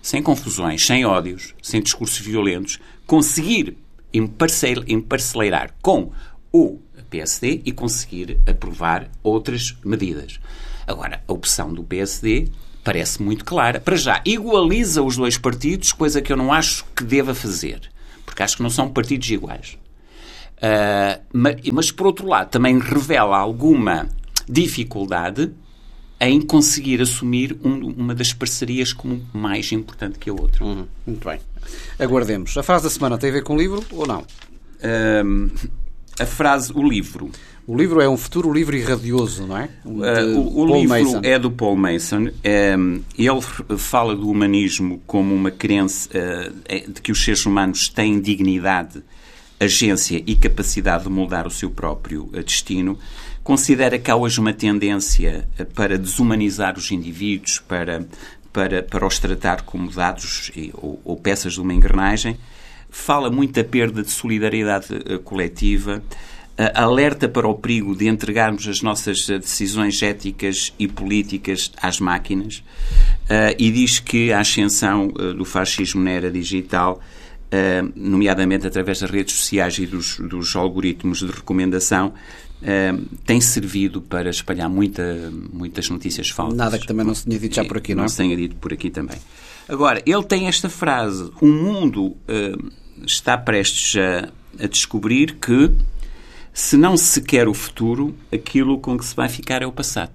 sem confusões, sem ódios, sem discursos violentos, conseguir emparceleirar com o P S D e conseguir aprovar outras medidas. Agora, a opção do P S D parece muito clara. Para já, igualiza os dois partidos, coisa que eu não acho que deva fazer, porque acho que não são partidos iguais. Uh, mas, mas, por outro lado, também revela alguma dificuldade em conseguir assumir um, uma das parcerias como mais importante que a outra. Uhum. Muito bem. Aguardemos. A frase da semana tem a ver com o livro ou não? Uh, a frase, o livro... O livro é um futuro livre e radioso, não é? Uh, o o livro Mason. É do Paul Mason. Um, ele fala do humanismo como uma crença uh, de que os seres humanos têm dignidade, agência e capacidade de moldar o seu próprio uh, destino. Considera que há hoje uma tendência uh, para desumanizar os indivíduos, para, para, para os tratar como dados e, ou, ou peças de uma engrenagem. Fala muito da perda de solidariedade uh, coletiva. Uh, alerta para o perigo de entregarmos as nossas uh, decisões éticas e políticas às máquinas uh, e diz que a ascensão uh, do fascismo na era digital, uh, nomeadamente através das redes sociais e dos, dos algoritmos de recomendação, uh, tem servido para espalhar muita, muitas notícias falsas. Nada que também não se tenha dito já por aqui, não é? Não se tenha dito por aqui também. Agora, ele tem esta frase: o mundo uh, está prestes a, a descobrir que se não se quer o futuro, aquilo com que se vai ficar é o passado.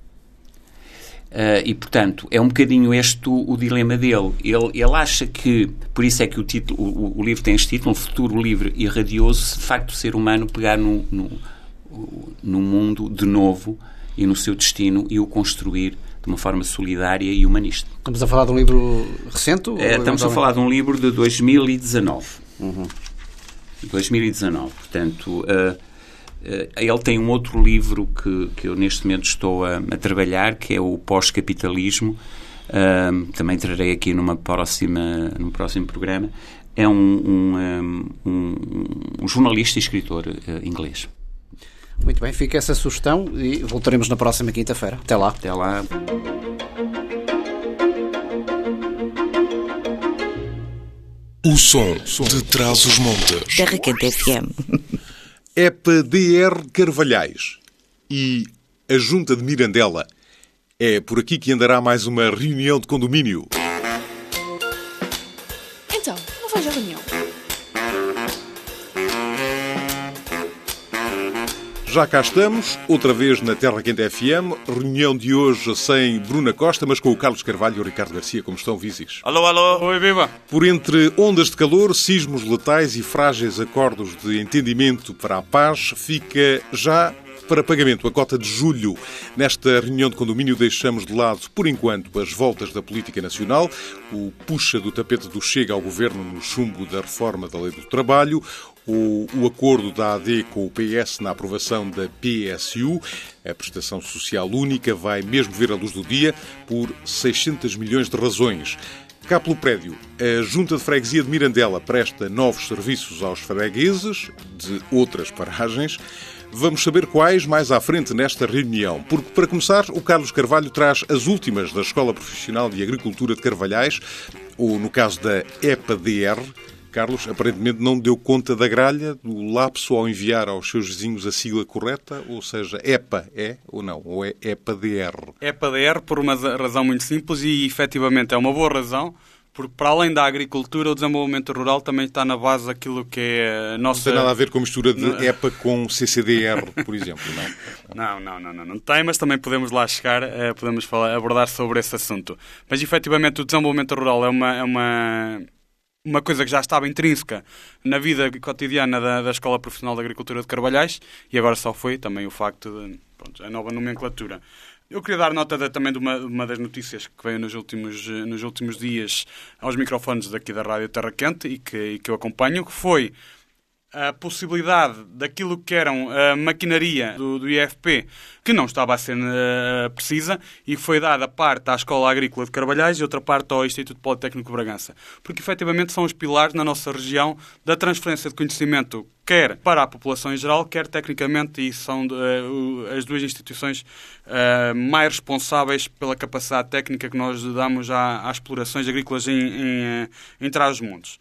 Uh, e, portanto, é um bocadinho este o, o dilema dele. Ele, ele acha que, por isso é que o, título, o, o livro tem este título, um futuro livre e radioso, se de facto o ser humano pegar no, no, no mundo de novo e no seu destino e o construir de uma forma solidária e humanista. Estamos a falar de um livro recente? Ou é, estamos a falar de um livro de dois mil e dezanove. Uhum. dois mil e dezanove. Portanto... Uh, ele tem um outro livro que, que eu neste momento estou a, a trabalhar, que é o Pós-Capitalismo. Uh, também trarei aqui numa próxima, num próximo programa. É um, um, um, um jornalista e escritor uh, inglês. Muito bem, fica essa sugestão e voltaremos na próxima quinta-feira. Até lá. Até lá. O som de Trás-os-Montes. Terra Quente F M. E P A D R Carvalhais e a Junta de Mirandela. É por aqui que andará mais uma reunião de condomínio. Então, não vais à reunião? Já cá estamos, outra vez na Terra Quente F M. Reunião de hoje sem Bruna Costa, mas com o Carlos Carvalho e o Ricardo Garcia. Como estão, Visis? Alô, alô. Oi, viva. Por entre ondas de calor, sismos letais e frágeis acordos de entendimento para a paz, fica já para pagamento a cota de julho. Nesta reunião de condomínio deixamos de lado, por enquanto, as voltas da política nacional, o puxa do tapete do Chega ao governo no chumbo da reforma da Lei do Trabalho, o, o acordo da A D com o P S na aprovação da P S U. A prestação social única vai mesmo ver a luz do dia por seiscentos milhões de razões. Cá pelo prédio, a Junta de Freguesia de Mirandela presta novos serviços aos fregueses de outras paragens. Vamos saber quais mais à frente nesta reunião, porque, para começar, o Carlos Carvalho traz as últimas da Escola Profissional de Agricultura de Carvalhais, ou, no caso da E P A D R. Carlos, aparentemente não deu conta da gralha, do lapso ao enviar aos seus vizinhos a sigla correta, ou seja, E P A é ou não, ou é E P A D R? E P A D R por uma razão muito simples e, efetivamente, é uma boa razão, porque para além da agricultura, o desenvolvimento rural também está na base daquilo que é a nossa... Não tem nada a ver com a mistura de E P A com C C D R, por exemplo, não? Não, não, não, não, não tem, mas também podemos lá chegar, podemos falar, abordar sobre esse assunto. Mas, efetivamente, o desenvolvimento rural é uma... É uma... uma coisa que já estava intrínseca na vida cotidiana da, da Escola Profissional de Agricultura de Carvalhais e agora só foi também o facto de pronto, a nova nomenclatura. Eu queria dar nota de, também de uma, uma das notícias que veio nos últimos, nos últimos dias aos microfones daqui da Rádio Terra Quente e que, e que eu acompanho, que foi a possibilidade daquilo que eram a maquinaria do, do I F P, que não estava a ser uh, precisa, e foi dada parte à Escola Agrícola de Carvalhais e outra parte ao Instituto Politécnico de Bragança. Porque, efetivamente, são os pilares na nossa região da transferência de conhecimento, quer para a população em geral, quer tecnicamente, e são uh, as duas instituições uh, mais responsáveis pela capacidade técnica que nós damos à, às explorações agrícolas em, em, em Trás-os-Montes.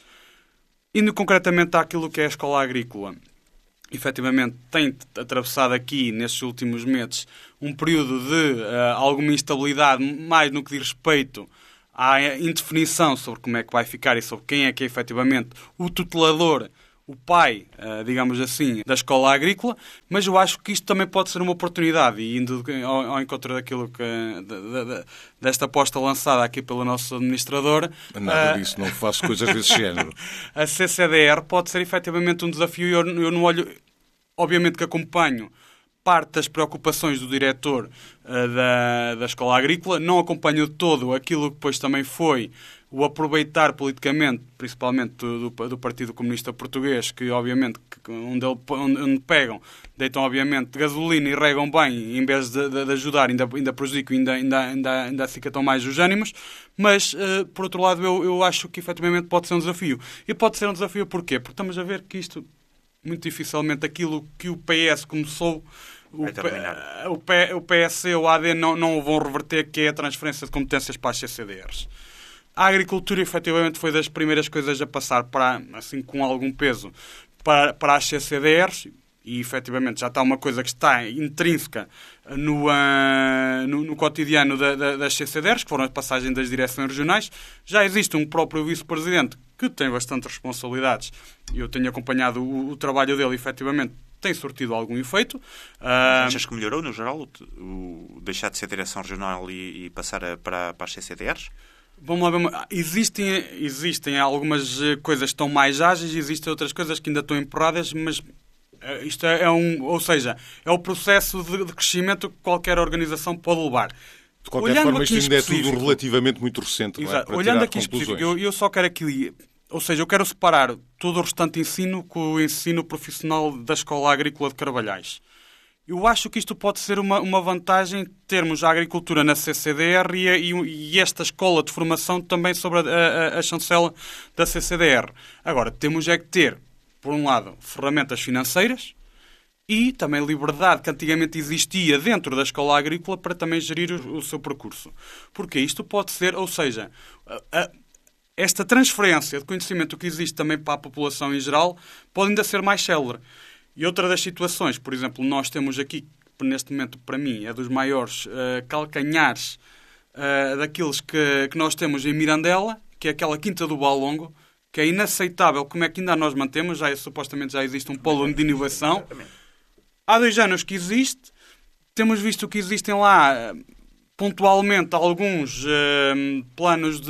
Indo concretamente àquilo que é a Escola Agrícola, efetivamente tem atravessado aqui, nestes últimos meses, um período de uh, alguma instabilidade, mais no que diz respeito à indefinição sobre como é que vai ficar e sobre quem é que é efetivamente o tutelador, o pai, uh, digamos assim, da Escola Agrícola, mas eu acho que isto também pode ser uma oportunidade, e indo ao, ao encontro daquilo que, de, de, desta aposta lançada aqui pelo nosso administrador... Nada uh, disso, não faço coisas desse género. A C C D R pode ser efetivamente um desafio, e eu, eu não olho, obviamente que acompanho parte das preocupações do diretor uh, da, da Escola Agrícola, não acompanho de todo aquilo que depois também foi o aproveitar politicamente, principalmente do, do, do Partido Comunista Português, que obviamente, que, onde, ele, onde, onde pegam, deitam obviamente gasolina e regam bem, em vez de, de, de ajudar, ainda, ainda prejudicam, ainda, ainda, ainda, ainda acicatam mais os ânimos, mas, uh, por outro lado, eu, eu acho que efetivamente pode ser um desafio. E pode ser um desafio porquê? Porque estamos a ver que isto, muito dificilmente, aquilo que o P S começou... O, P, o, P, o P S e o A D não, não o vão reverter, que é a transferência de competências para as C C D Rs. A agricultura, efetivamente, foi das primeiras coisas a passar, para, assim, com algum peso, para, para as C C D Rs, e, efetivamente, já está uma coisa que está intrínseca no, uh, no, no cotidiano da, da, das C C D Rs, que foram a passagem das direções regionais. Já existe um próprio vice-presidente que tem bastante responsabilidades, e eu tenho acompanhado o, o trabalho dele, efetivamente, tem surtido algum efeito. Uh... Achas que melhorou, no geral, o, o deixar de ser direção regional e, e passar a, para, para as C C D Rs? Vamos lá ver. Existem, existem algumas coisas que estão mais ágeis, existem outras coisas que ainda estão empurradas, mas isto é, é um... Ou seja, é o processo de, de crescimento que qualquer organização pode levar. De qualquer Olhando forma, isto ainda é tudo específico, relativamente muito recente. Não é? Para olhando tirar aqui conclusões. específico, eu, eu só quero aqui... Ou seja, eu quero separar todo o restante ensino com o ensino profissional da Escola Agrícola de Carvalhais. Eu acho que isto pode ser uma, uma vantagem termos a agricultura na C C D R e, e, e esta escola de formação também sobre a, a, a chancela da C C D R. Agora, temos é que ter, por um lado, ferramentas financeiras e também liberdade que antigamente existia dentro da Escola Agrícola para também gerir o, o seu percurso. Porque isto pode ser, ou seja... A, a, esta transferência de conhecimento que existe também para a população em geral pode ainda ser mais célere. E outra das situações, por exemplo, nós temos aqui, neste momento, para mim, é dos maiores uh, calcanhares uh, daqueles que, que nós temos em Mirandela, que é aquela Quinta do Balongo, que é inaceitável como é que ainda nós mantemos, já, supostamente já existe um polo de inovação. Há dois anos que existe, temos visto que existem lá... Uh, pontualmente alguns uh, planos de,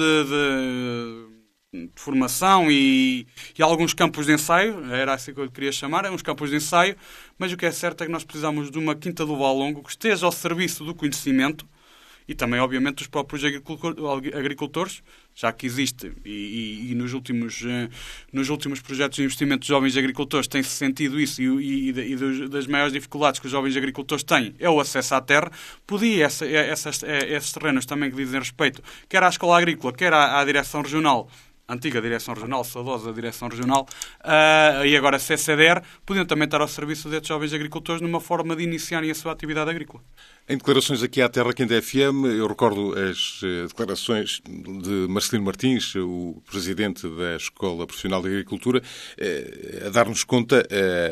de, de formação e, e alguns campos de ensaio, era assim que eu queria chamar, uns campos de ensaio, mas o que é certo é que nós precisamos de uma Quinta do Valongo que esteja ao serviço do conhecimento e também, obviamente, dos próprios agricultores, já que existe, e, e, e nos, últimos, uh, nos últimos projetos de investimento de jovens agricultores tem-se sentido isso, e, e, e dos, das maiores dificuldades que os jovens agricultores têm é o acesso à terra. Podia essa, essas, esses terrenos também que dizem respeito, quer à Escola Agrícola, quer à, à Direção Regional, antiga Direção Regional, saudosa Direção Regional, uh, e agora C C D R, podiam também estar ao serviço destes jovens agricultores numa forma de iniciarem a sua atividade agrícola. Em declarações aqui à Terra Quente F M, eu recordo as declarações de Marcelino Martins, o presidente da Escola Profissional de Agricultura, a dar-nos conta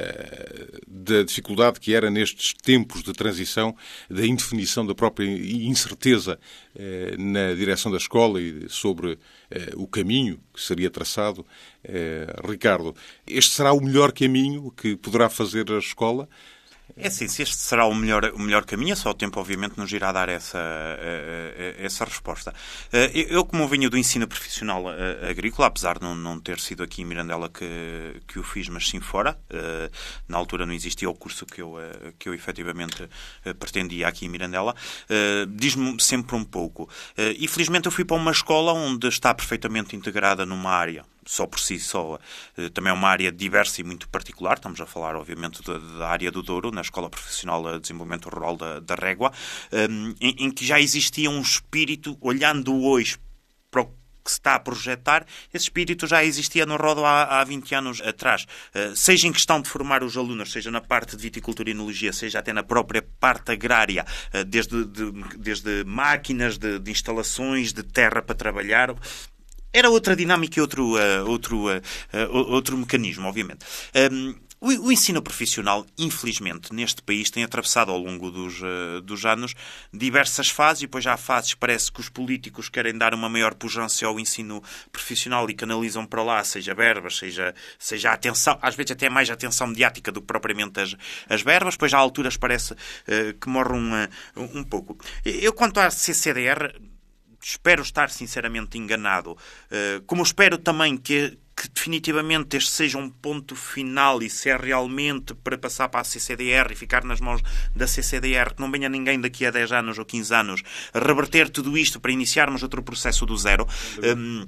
da dificuldade que era nestes tempos de transição, da indefinição, da própria incerteza na direção da escola e sobre o caminho que seria traçado. Ricardo, este será o melhor caminho que poderá fazer a escola? É assim, se este será o melhor, o melhor caminho, é só o tempo, obviamente, nos irá dar essa, essa resposta. Eu, como venho do ensino profissional agrícola, apesar de não, não ter sido aqui em Mirandela que, que o fiz, mas sim fora, na altura não existia o curso que eu, que eu efetivamente pretendia aqui em Mirandela, diz-me sempre um pouco. E felizmente eu fui para uma escola onde está perfeitamente integrada numa área só por si só, também é uma área diversa e muito particular. Estamos a falar, obviamente, da, da área do Douro, na Escola Profissional de Desenvolvimento Rural da, da Régua, em, em que já existia um espírito, olhando hoje para o que se está a projetar, esse espírito já existia no Rodo há, há vinte anos atrás. Seja em questão de formar os alunos, seja na parte de viticultura e enologia, seja até na própria parte agrária, desde, de, desde máquinas, de, de instalações, de terra para trabalhar. Era outra dinâmica e outro, uh, outro, uh, uh, outro mecanismo, obviamente. Um, o, o ensino profissional, infelizmente, neste país tem atravessado ao longo dos, uh, dos anos diversas fases, e depois já há fases que parece que os políticos querem dar uma maior pujança ao ensino profissional e canalizam para lá, seja verbas, seja, seja atenção, às vezes até mais atenção mediática do que propriamente as, as verbas. Depois há alturas parece uh, que morre um, uh, um pouco. Eu, quanto à C C D R... espero estar sinceramente enganado, como espero também que, que definitivamente este seja um ponto final, e se é realmente para passar para a C C D R e ficar nas mãos da C C D R, que não venha ninguém daqui a dez anos ou quinze anos reverter tudo isto para iniciarmos outro processo do zero. Um,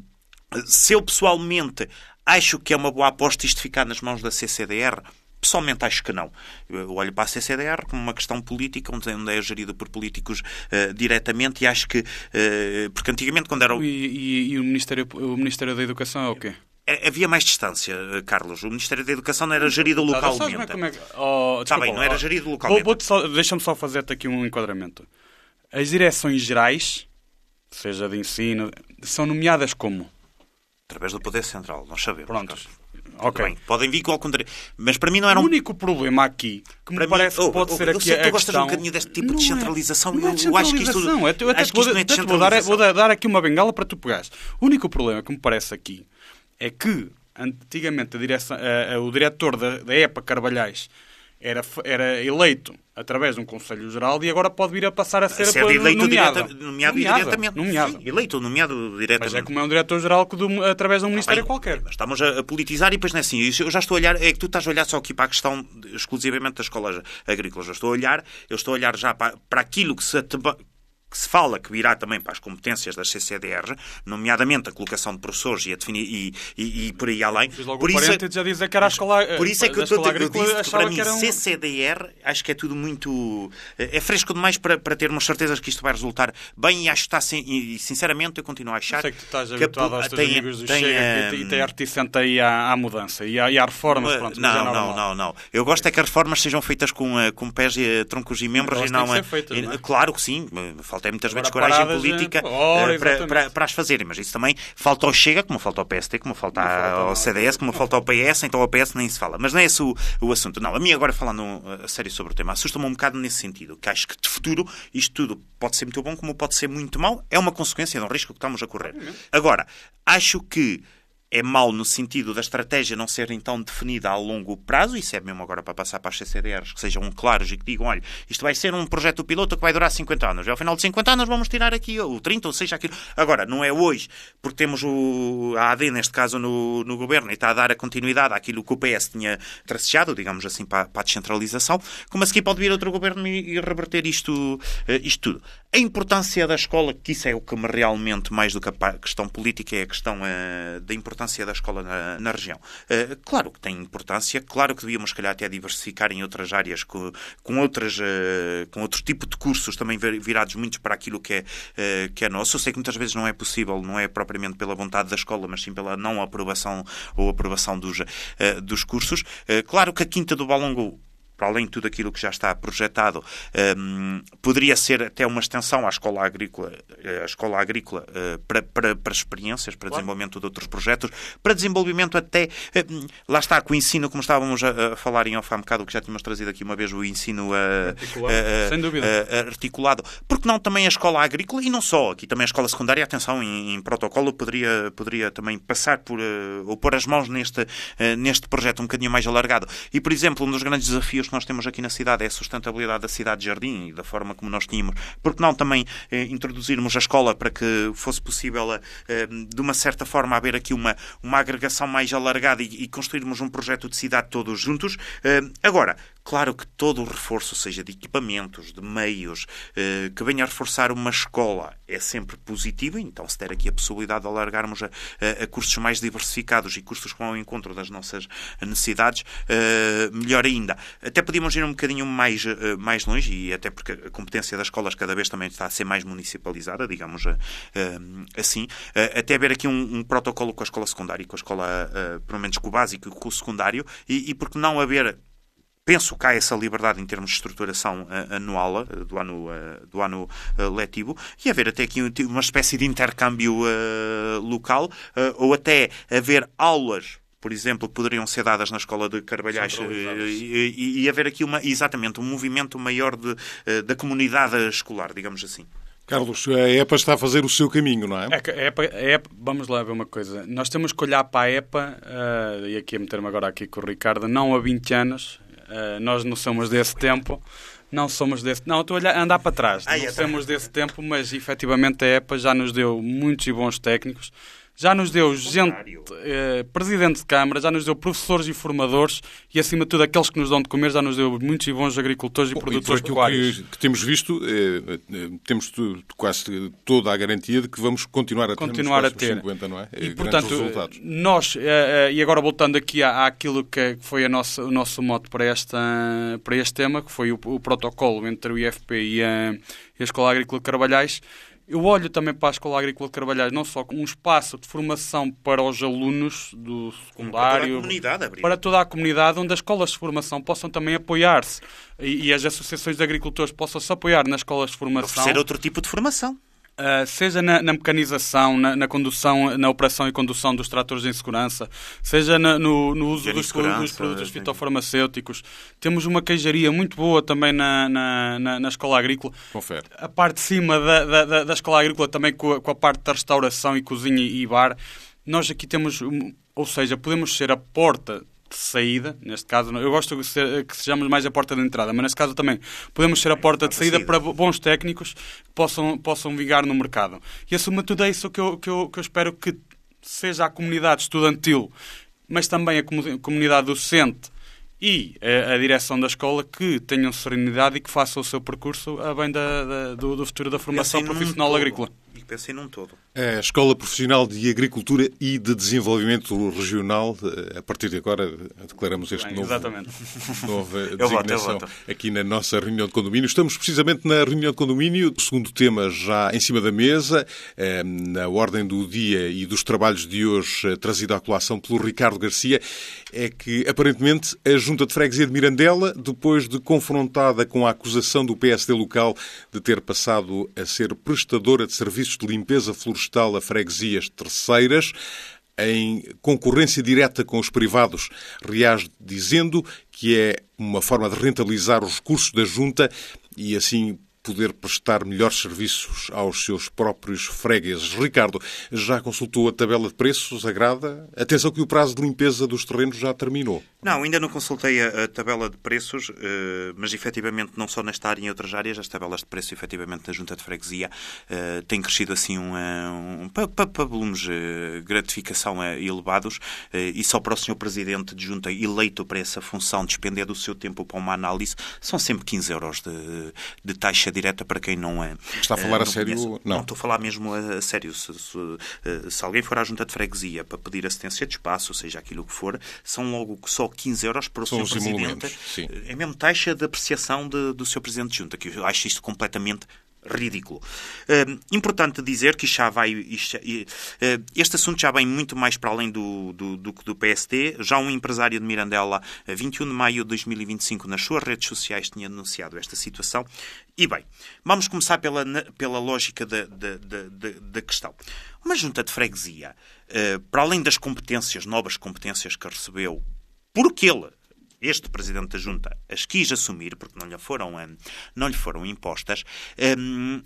se eu pessoalmente acho que é uma boa aposta isto ficar nas mãos da C C D R, pessoalmente acho que não. Eu olho para a C C D R como uma questão política, onde é gerido por políticos uh, diretamente, e acho que... Uh, porque antigamente, quando era... O... E, e, e o, Ministério, o Ministério da Educação é o quê? Havia mais distância, Carlos. O Ministério da Educação não era gerido tá, localmente. Como é que... oh, Está bem, não era gerido localmente. Vou, vou deixa-me só fazer-te aqui um enquadramento. As direções gerais, seja de ensino, são nomeadas como? Através do Poder Central, nós sabemos. Pronto. Okay. Bem, podem vir com algum... Mas para mim não era um... O único problema aqui, que me parece mim... que pode oh, ser eu aqui sei que a tu gostas questão... um bocadinho deste tipo de descentralização. Não é, não é eu, eu acho que isto... Eu até, eu até acho que isto não é vou, vou, dar, vou dar aqui uma bengala para tu pegares. O único problema que me parece aqui é que antigamente a direção, a, a, o diretor da, da E P A Carvalhais era, era eleito através de um Conselho Geral, e agora pode vir a passar a ser, ser a eleito nomeado. Direta, nomeado, nomeado diretamente. Nomeado. Sim, eleito, nomeado diretamente. Mas é como é um diretor-geral através de um ministério bem, qualquer. Estamos a, a politizar, e depois não é assim. Eu já estou a olhar, é que tu estás a olhar só aqui para a questão de, exclusivamente das escolas agrícolas. Eu estou a olhar, eu estou a olhar já para, para aquilo que se ateba... que se fala que virá também para as competências das C C D R, nomeadamente a colocação de professores e, a definir, e, e, e por aí além. Fiz logo por, isso, já dizer que era a escola, por isso é que eu, estou, eu disse que para mim um... C C D R acho que é tudo muito... É fresco demais para, para termos certezas que isto vai resultar bem, e acho que está... E sinceramente eu continuo a achar... Eu sei que tu estás que habituado aos teus amigos do tem, Chega um... e tem reticente aí à, à mudança e à, e à reformas. Pronto, não, não, não, não, não. Eu gosto é que as reformas sejam feitas com, com pés, e troncos e membros, e não... Feitas, e, não é? Claro que sim. Falta muitas vezes coragem política Ora, para, para, para as fazerem, mas isso também falta ao Chega, como falta ao P S T, como falta ao C D S, como falta ao P S, então ao P S nem se fala. Mas não é esse o, o assunto. Não, a mim agora falando a sério sobre o tema, assusta-me um bocado nesse sentido, que acho que de futuro isto tudo pode ser muito bom como pode ser muito mau, é uma consequência de um risco que estamos a correr. Agora, acho que é mau no sentido da estratégia não ser então definida a longo prazo, isso é mesmo agora para passar para as C C D Rs, que sejam claros e que digam, olha, isto vai ser um projeto piloto que vai durar cinquenta anos, e ao final de cinquenta anos vamos tirar aqui o trinta, ou seja, aquilo. Agora, não é hoje, porque temos o, a A D, neste caso, no, no governo, e está a dar a continuidade àquilo que o P S tinha tracejado, digamos assim, para, para a descentralização, como a seguir pode vir outro governo e, e reverter isto, isto tudo. A importância da escola, que isso é o que me realmente, mais do que a questão política, é a questão uh, da importância da escola na, na região. Uh, claro que tem importância, claro que devíamos, se calhar, até diversificar em outras áreas com, com, outras, uh, com outro tipo de cursos também virados muito para aquilo que é, uh, que é nosso. Eu sei que muitas vezes não é possível, não é propriamente pela vontade da escola, mas sim pela não aprovação ou aprovação dos, uh, dos cursos. Uh, claro que a Quinta do Valongo, para além de tudo aquilo que já está projetado, um, poderia ser até uma extensão à escola agrícola, à escola agrícola uh, para, para, para experiências, para claro. Desenvolvimento de outros projetos, para desenvolvimento até, um, lá está, com o ensino, como estávamos a, a falar em off há um bocado, que já tínhamos trazido aqui uma vez, o ensino uh, articulado. Uh, Sem dúvida. Uh, articulado. Porque não também a escola agrícola, e não só, aqui também a escola secundária, atenção, em, em protocolo, poderia, poderia também passar por, uh, ou pôr as mãos neste, uh, neste projeto um bocadinho mais alargado. E, por exemplo, um dos grandes desafios que nós temos aqui na cidade é a sustentabilidade da cidade de Jardim e da forma como nós tínhamos. Porque não também eh, introduzirmos a escola para que fosse possível, eh, de uma certa forma, haver aqui uma, uma agregação mais alargada e, e construirmos um projeto de cidade todos juntos. Eh, agora, Claro que todo o reforço, seja de equipamentos, de meios, eh, que venha a reforçar uma escola é sempre positivo, então se der aqui a possibilidade de alargarmos a, a, a cursos mais diversificados e cursos que vão ao encontro das nossas necessidades, eh, melhor ainda. Até podíamos ir um bocadinho mais, eh, mais longe, e até porque a competência das escolas cada vez também está a ser mais municipalizada, digamos eh, assim, eh, até haver aqui um, um protocolo com a escola secundária, com a escola, eh, pelo menos com o básico e com o secundário, e, e porque não haver... Penso que há essa liberdade em termos de estruturação uh, anual, uh, do ano, uh, do ano uh, letivo, e haver até aqui uma espécie de intercâmbio uh, local, uh, ou até haver aulas, por exemplo, que poderiam ser dadas na Escola de Carvalhais, uh, e, e, e haver aqui uma, exatamente um movimento maior de, uh, da comunidade escolar, digamos assim. Carlos, a EPA está a fazer o seu caminho, não é? É, a EPA, a EPA, vamos lá ver uma coisa. Nós temos que olhar para a EPA, uh, e aqui a meter-me agora aqui com o Ricardo, não há vinte anos. Uh, nós não somos desse tempo, não somos desse... Não, estou a andar para trás. Ah, não é, somos desse tempo, mas efetivamente a EPA já nos deu muitos e bons técnicos, já nos deu gente, uh, presidente de Câmara, já nos deu professores e formadores e, acima de tudo, aqueles que nos dão de comer, já nos deu muitos e bons agricultores e Bom, produtores e pecuários. Que, que temos visto, eh, temos tu, quase toda a garantia de que vamos continuar a ter continuar nos a ter. cinquenta, não é? E, Grandes portanto, resultados. nós, uh, uh, e agora voltando aqui à, àquilo que foi a nossa, o nosso mote para, esta, para este tema, que foi o, o protocolo entre o I F P e a, e a Escola Agrícola de Carvalhais, eu olho também para a Escola Agrícola de Carvalhais não só como um espaço de formação para os alunos do secundário, para toda a comunidade, Abril. para toda a comunidade, onde as escolas de formação possam também apoiar-se e, e as associações de agricultores possam se apoiar nas escolas de formação. Oferecer outro tipo de formação. Uh, seja na, na mecanização, na, na condução, na operação e condução dos tratores em segurança, seja na, no, no uso dos, dos produtos fitofarmacêuticos. Temos uma queijaria muito boa também na, na, na, na Escola Agrícola. Confere. A parte de cima da, da, da Escola Agrícola também com a, com a parte da restauração e cozinha e bar. Nós aqui temos, ou seja, podemos ser a porta de saída, neste caso, eu gosto de ser, que sejamos mais a porta de entrada, mas neste caso também podemos ser a porta de saída para bons técnicos que possam, possam vingar no mercado. E acima de tudo é isso que eu, que, eu, que eu espero que seja a comunidade estudantil, mas também a comunidade docente e a, a direção da escola que tenham serenidade e que façam o seu percurso a bem da, da, do, do futuro da formação profissional agrícola. E pensem num todo. A Escola Profissional de Agricultura e de Desenvolvimento Regional, a partir de agora declaramos este Bem, novo, nova designação voto, aqui na nossa reunião de condomínio. Estamos precisamente na reunião de condomínio, o segundo tema já em cima da mesa, na ordem do dia e dos trabalhos de hoje, trazido à colação pelo Ricardo Garcia, é que aparentemente a Junta de Freguesia de Mirandela, depois de confrontada com a acusação do P S D local de ter passado a ser prestadora de serviços de limpeza florestal a freguesias terceiras, em concorrência direta com os privados, reage dizendo que é uma forma de rentabilizar os recursos da Junta e assim poder prestar melhores serviços aos seus próprios fregueses. Ricardo, já consultou a tabela de preços? Agrada? Atenção que o prazo de limpeza dos terrenos já terminou. Não, ainda não consultei a, a tabela de preços, uh, mas efetivamente não só nesta área e em outras áreas, as tabelas de preço efetivamente da Junta de Freguesia uh, têm crescido assim um, um, para, para, para volumes de uh, gratificação uh, elevados uh, e só para o senhor Presidente de Junta eleito para essa função despender do seu tempo para uma análise são sempre quinze euros de, de taxa direta para quem não é. Está a falar uh, a sério? Não. não, estou a falar mesmo a, a sério. Se, se, uh, se alguém for à Junta de Freguesia para pedir assistência de espaço, ou seja, aquilo que for, são logo só quinze euros para o São senhor Presidente. Sim. É mesmo taxa de apreciação de, do senhor Presidente de Junta, que eu acho isto completamente ridículo. Uh, importante dizer que isto já vai, isto, uh, este assunto já vem muito mais para além do, do, do, do P S D. Já um empresário de Mirandela, a vinte e um de maio de dois mil e vinte e cinco, nas suas redes sociais, tinha denunciado esta situação. E bem, vamos começar pela, pela lógica da, da, da, da questão. Uma junta de freguesia, uh, para além das competências, novas competências que recebeu, porque ele, este Presidente da Junta, as quis assumir, porque não lhe foram, não lhe foram impostas,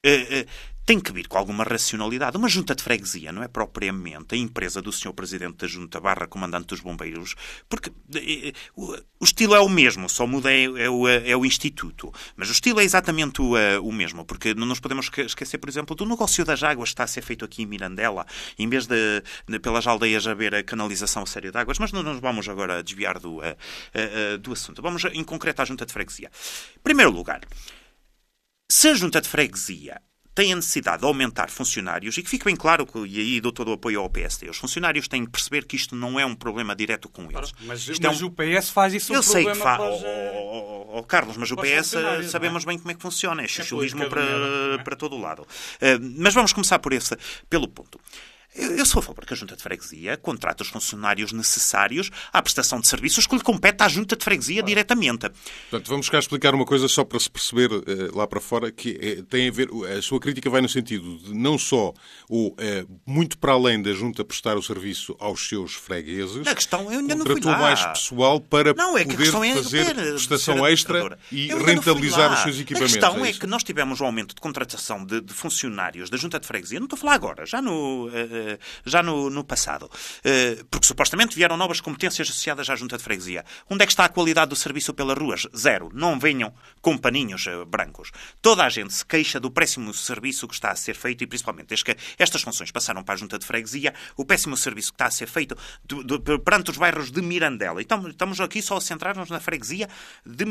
uh, uh, tem que vir com alguma racionalidade. Uma junta de freguesia não é propriamente a empresa do senhor Presidente da Junta barra Comandante dos Bombeiros, porque eh, o, o estilo é o mesmo, só muda é, é, o, é o Instituto. Mas o estilo é exatamente o, o mesmo, porque não nos podemos esquecer, por exemplo, do negócio das águas que está a ser feito aqui em Mirandela, em vez de, de pelas aldeias haver a canalização séria de águas, mas não nos vamos agora desviar do, uh, uh, do assunto. Vamos em concreto à junta de freguesia. Em primeiro lugar, se a junta de freguesia tem a necessidade de aumentar funcionários, e que fique bem claro, que, e aí dou todo o apoio ao P S D, os funcionários têm que perceber que isto não é um problema direto com eles. Claro, mas isto mas é um... o P S faz isso um Eu sei que problema faz, para os, oh, oh, oh, Carlos, mas o P S sabemos é? bem como é que funciona, é chuchulismo é para, é? para todo o lado. Uh, mas vamos começar por esse, pelo ponto. Eu sou a favor que a Junta de Freguesia contrate os funcionários necessários à prestação de serviços que lhe compete à Junta de Freguesia claro. diretamente. Portanto, vamos cá explicar uma coisa só para se perceber uh, lá para fora, que é, tem a ver, a sua crítica vai no sentido de não só o uh, muito para além da Junta prestar o serviço aos seus fregueses, a questão, eu ainda não fui contratou lá. mais pessoal para não, é que poder a é fazer ver, prestação extra e rentabilizar os seus equipamentos. A questão é, é que nós tivemos um aumento de contratação de, de funcionários da Junta de Freguesia, não estou a falar agora, já no... Uh, já no no passado. Porque supostamente vieram novas competências associadas à Junta de Freguesia. Onde é que está a qualidade do serviço pelas ruas? Zero. Não venham com paninhos brancos. Toda a gente se queixa do péssimo serviço que está a ser feito e principalmente desde que estas funções passaram para a Junta de Freguesia, o péssimo serviço que está a ser feito do, do, perante os bairros de Mirandela. Então, estamos aqui só a centrar-nos na freguesia de